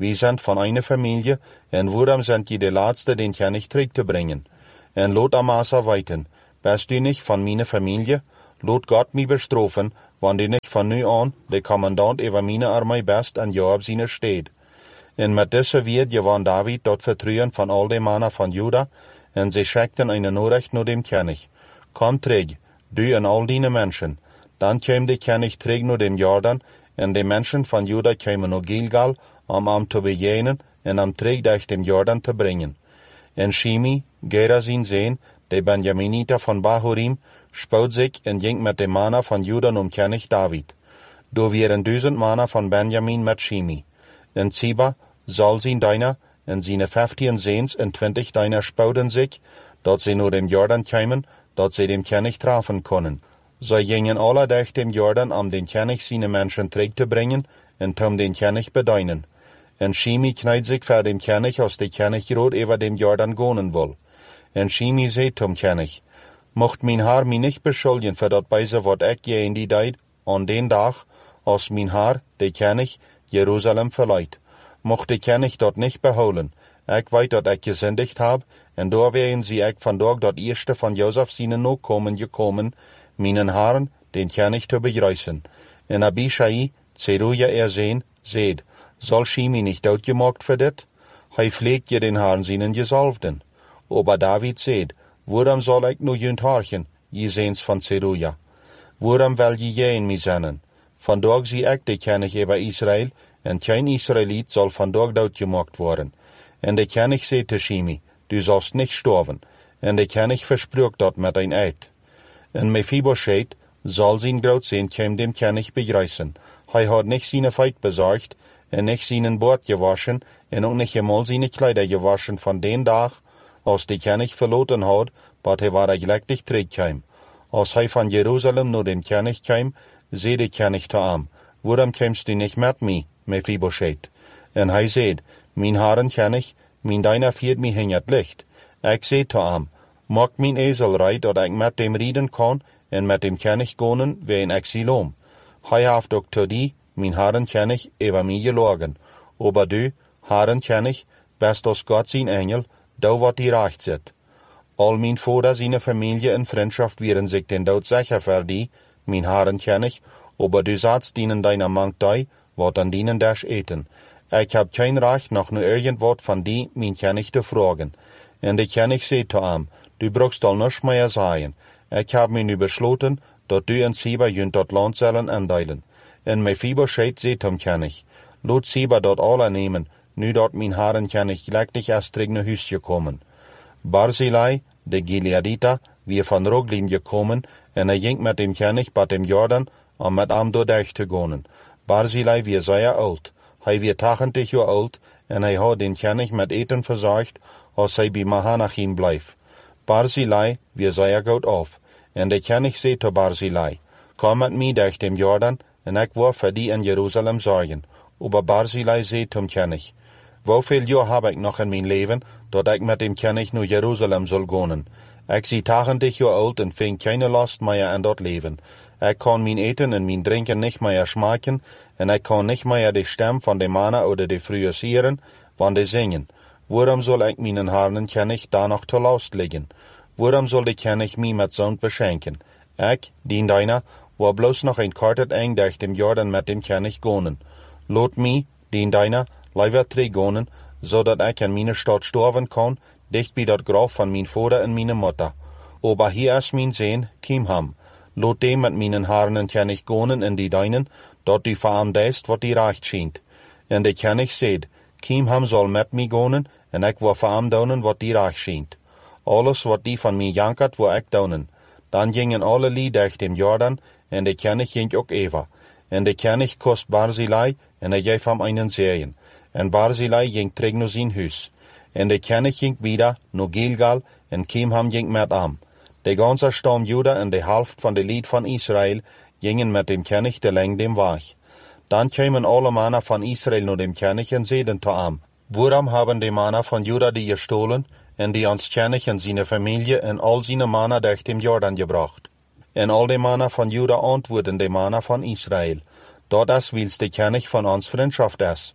wie sind van eine Familie, en waarom sind je de laatste den König terug te brengen? En lot Amasa weten, bist du nicht van meine Familie? Lot Gott mij bestrafen, wanneer du nicht van nu aan de commandant over meine armee best en Joab zijn steed. En met deze woord gewann David dat vertrouwen van al de mannen van Juda, en ze schickten een Nachricht naar dem König. Kom terug, du en al die mensen. Dan kwam de König terug naar dem Jordan, en de mensen van Juda kwamen naar Gilgal, om hem te bejenen en hem terug durch dem Jordan te brengen. En Shimi, Gera zijn zoon, de Benjaminiter van Bahurim, spoot zich en ging met de mannen van Juda naar König David. Daar waren 1000 mannen van Benjamin met Shimi. En Ziba, Saul zijn dienaar, en zijn 15 zoons en 20 dienaar spoten zich, dat ze naar dem Jordan kwamen, dat ze dem König treffen konden. Zij gingen alle durch dem Jordan om den König zijn mensen terug te brengen en om den König bedienen. En Shimi kneed zich voor dem König als de König rood over dem Jordan gonen wil. En Shimi zei zum König, mocht mijn haar mij niet beschuldigen voor dat bijze wat ik je in die tijd, aan den dag, als mijn haar, de König, Jeruzalem verleiht. Mocht de König dat niet behouden. Ik weet dat ik gezündigd heb, en door werden zie ik vandaag dat eerste van Jozef zijn nakomen gekomen, mijn haren, den König te begrijzen. En Abishai, Zeruja zoon, zeid, zal Shimi niet uitgemaakt voor dit? Hij vleegt je den haren zijn gezalfden. Aber David zeid, waarom zal ik nu junt harchen, je zoons van Zeruja? Waarom wil je in mij zennen? Vandaag zie ik de König over Israël, en geen Israëliet zal vandaag uitgemaakt worden. En de König zei te Shimi, du zalst niet sterven. En de König versprach dat met een eed. En Mephibosheth, zal zijn grootzoon, kwam dem König begrijzen. Hij had niet zijn feit bezorgd, en niet zijn boord gewaschen, en ook niet eenmaal zijn kleider gewaschen van den dag, als de König verloten had, dat hij waar gelijktig terugkwam. Als hij van Jeruzalem naar dem König kwam, zei de König te hem, waarom kwamst du niet met mij, Mephibosheth? En hij zei, mijn haren König, mijn dienaar viert mij in het licht. Ik zei te hem, maak mijn ezel rijden, dat ik met hem rijden kan, en met dem König gonen, wie in exilom. Hij heeft ook te die, mijn haren König, over mij gelogen. Aber du, haren König, best als God zijn engel, da wat die recht zit. Al mijn vader zijn familie en vriendschap wieren zich den dood zeker voor die, mijn haren König, aber du sagst dienen deiner mank die, wat an dienen dash eten. Ik heb geen recht nog nu irgendwat van die, mijn König te vragen. En de König zei te hem, du brauchst al nichts meer zeggen. Ik heb mij nu besloten, dat du en Ziba junt dat land zullen aandelen. En Mephibosheth zei zum König, laat Ziba dat alle nemen, nu dat mijn haren König gelijktig als terug naar huis gekomen. Barzillai, de Gileadita, wie van Roglim gekomen, en hij ging met dem König bij dem Jordan, om met hem doorheen te gaan. Barzillai wie zeer oud. Hij wie 80 jaar oud, en hij had den König met eten verzorgd, als hij bij Mahanachim blijft. Barzillai wie zeer goed af. En de König zei te Barzillai, kom met mij durch dem Jordan, en ik wil voor die in Jeruzalem zorgen. Aber Barzillai zei zum König, hoeveel jaar heb ik nog in mijn leven, dat ik met dem König naar Jeruzalem zal gaan? Ik zie 80 jaar oud en vind keine last meer aan dat leven. Ik kan mijn eten en mijn drinken niet meer smaken, en ik kan niet meer de stem van de mannen oder de vrouwen horen, wanneer die zingen. Waarom zal ik mijn haren König daar nog te last liggen? Waarom zal de König mij met zo'n beschenken? Ik, dien dienaar, wil bloos nog een korte eng durch dem Jordan met dem König gaan. Laat mij, dien dienaar, liever terug gaan, zodat ik in mijn stad sterven kan, dicht bij dat graf van mijn vader en mijn moeder. Aber hier is mijn zoon, Kimham. Laat dem met mijn haren König gaan in die deinen, dat die voor hem deist wat die recht schijnt. En de König zei, Kimham zal met mij gaan, en ik wil voor hem doen wat die recht schijnt. Alles wat die van mij jankert, wil ik doen. Dan gingen alle lieden durch dem Jordan, en de König ging ook even. En de König kost Barzillai, en hij geeft hem einen Serien. En Barzillai ging terug naar zijn huis. En de König ging wieder naar Gilgal, en Kimham ging met hem. De ganze stam Juda en de helft van de lied van Israël gingen met dem König de leng dem weg. Dan kwamen alle mannen van Israël naar dem König en zeiden te hem, waarom hebben de mannen van Juda die gestolen, en die ons König en zijn familie en al zijn mannen durch dem Jordan gebracht? En al de mannen van Juda antwoorden de mannen van Israël, dat is wils de König van ons vriendschap is.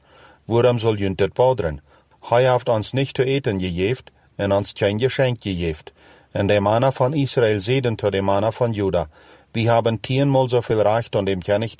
Waarom soll junt het poderen? Hij heeft ons niet te eten gegeven en ons geen geschenk gegeven. En de mannen van Israël zeiden tot de mannen van Juda, we hebben 10-maal zoveel recht dan dem König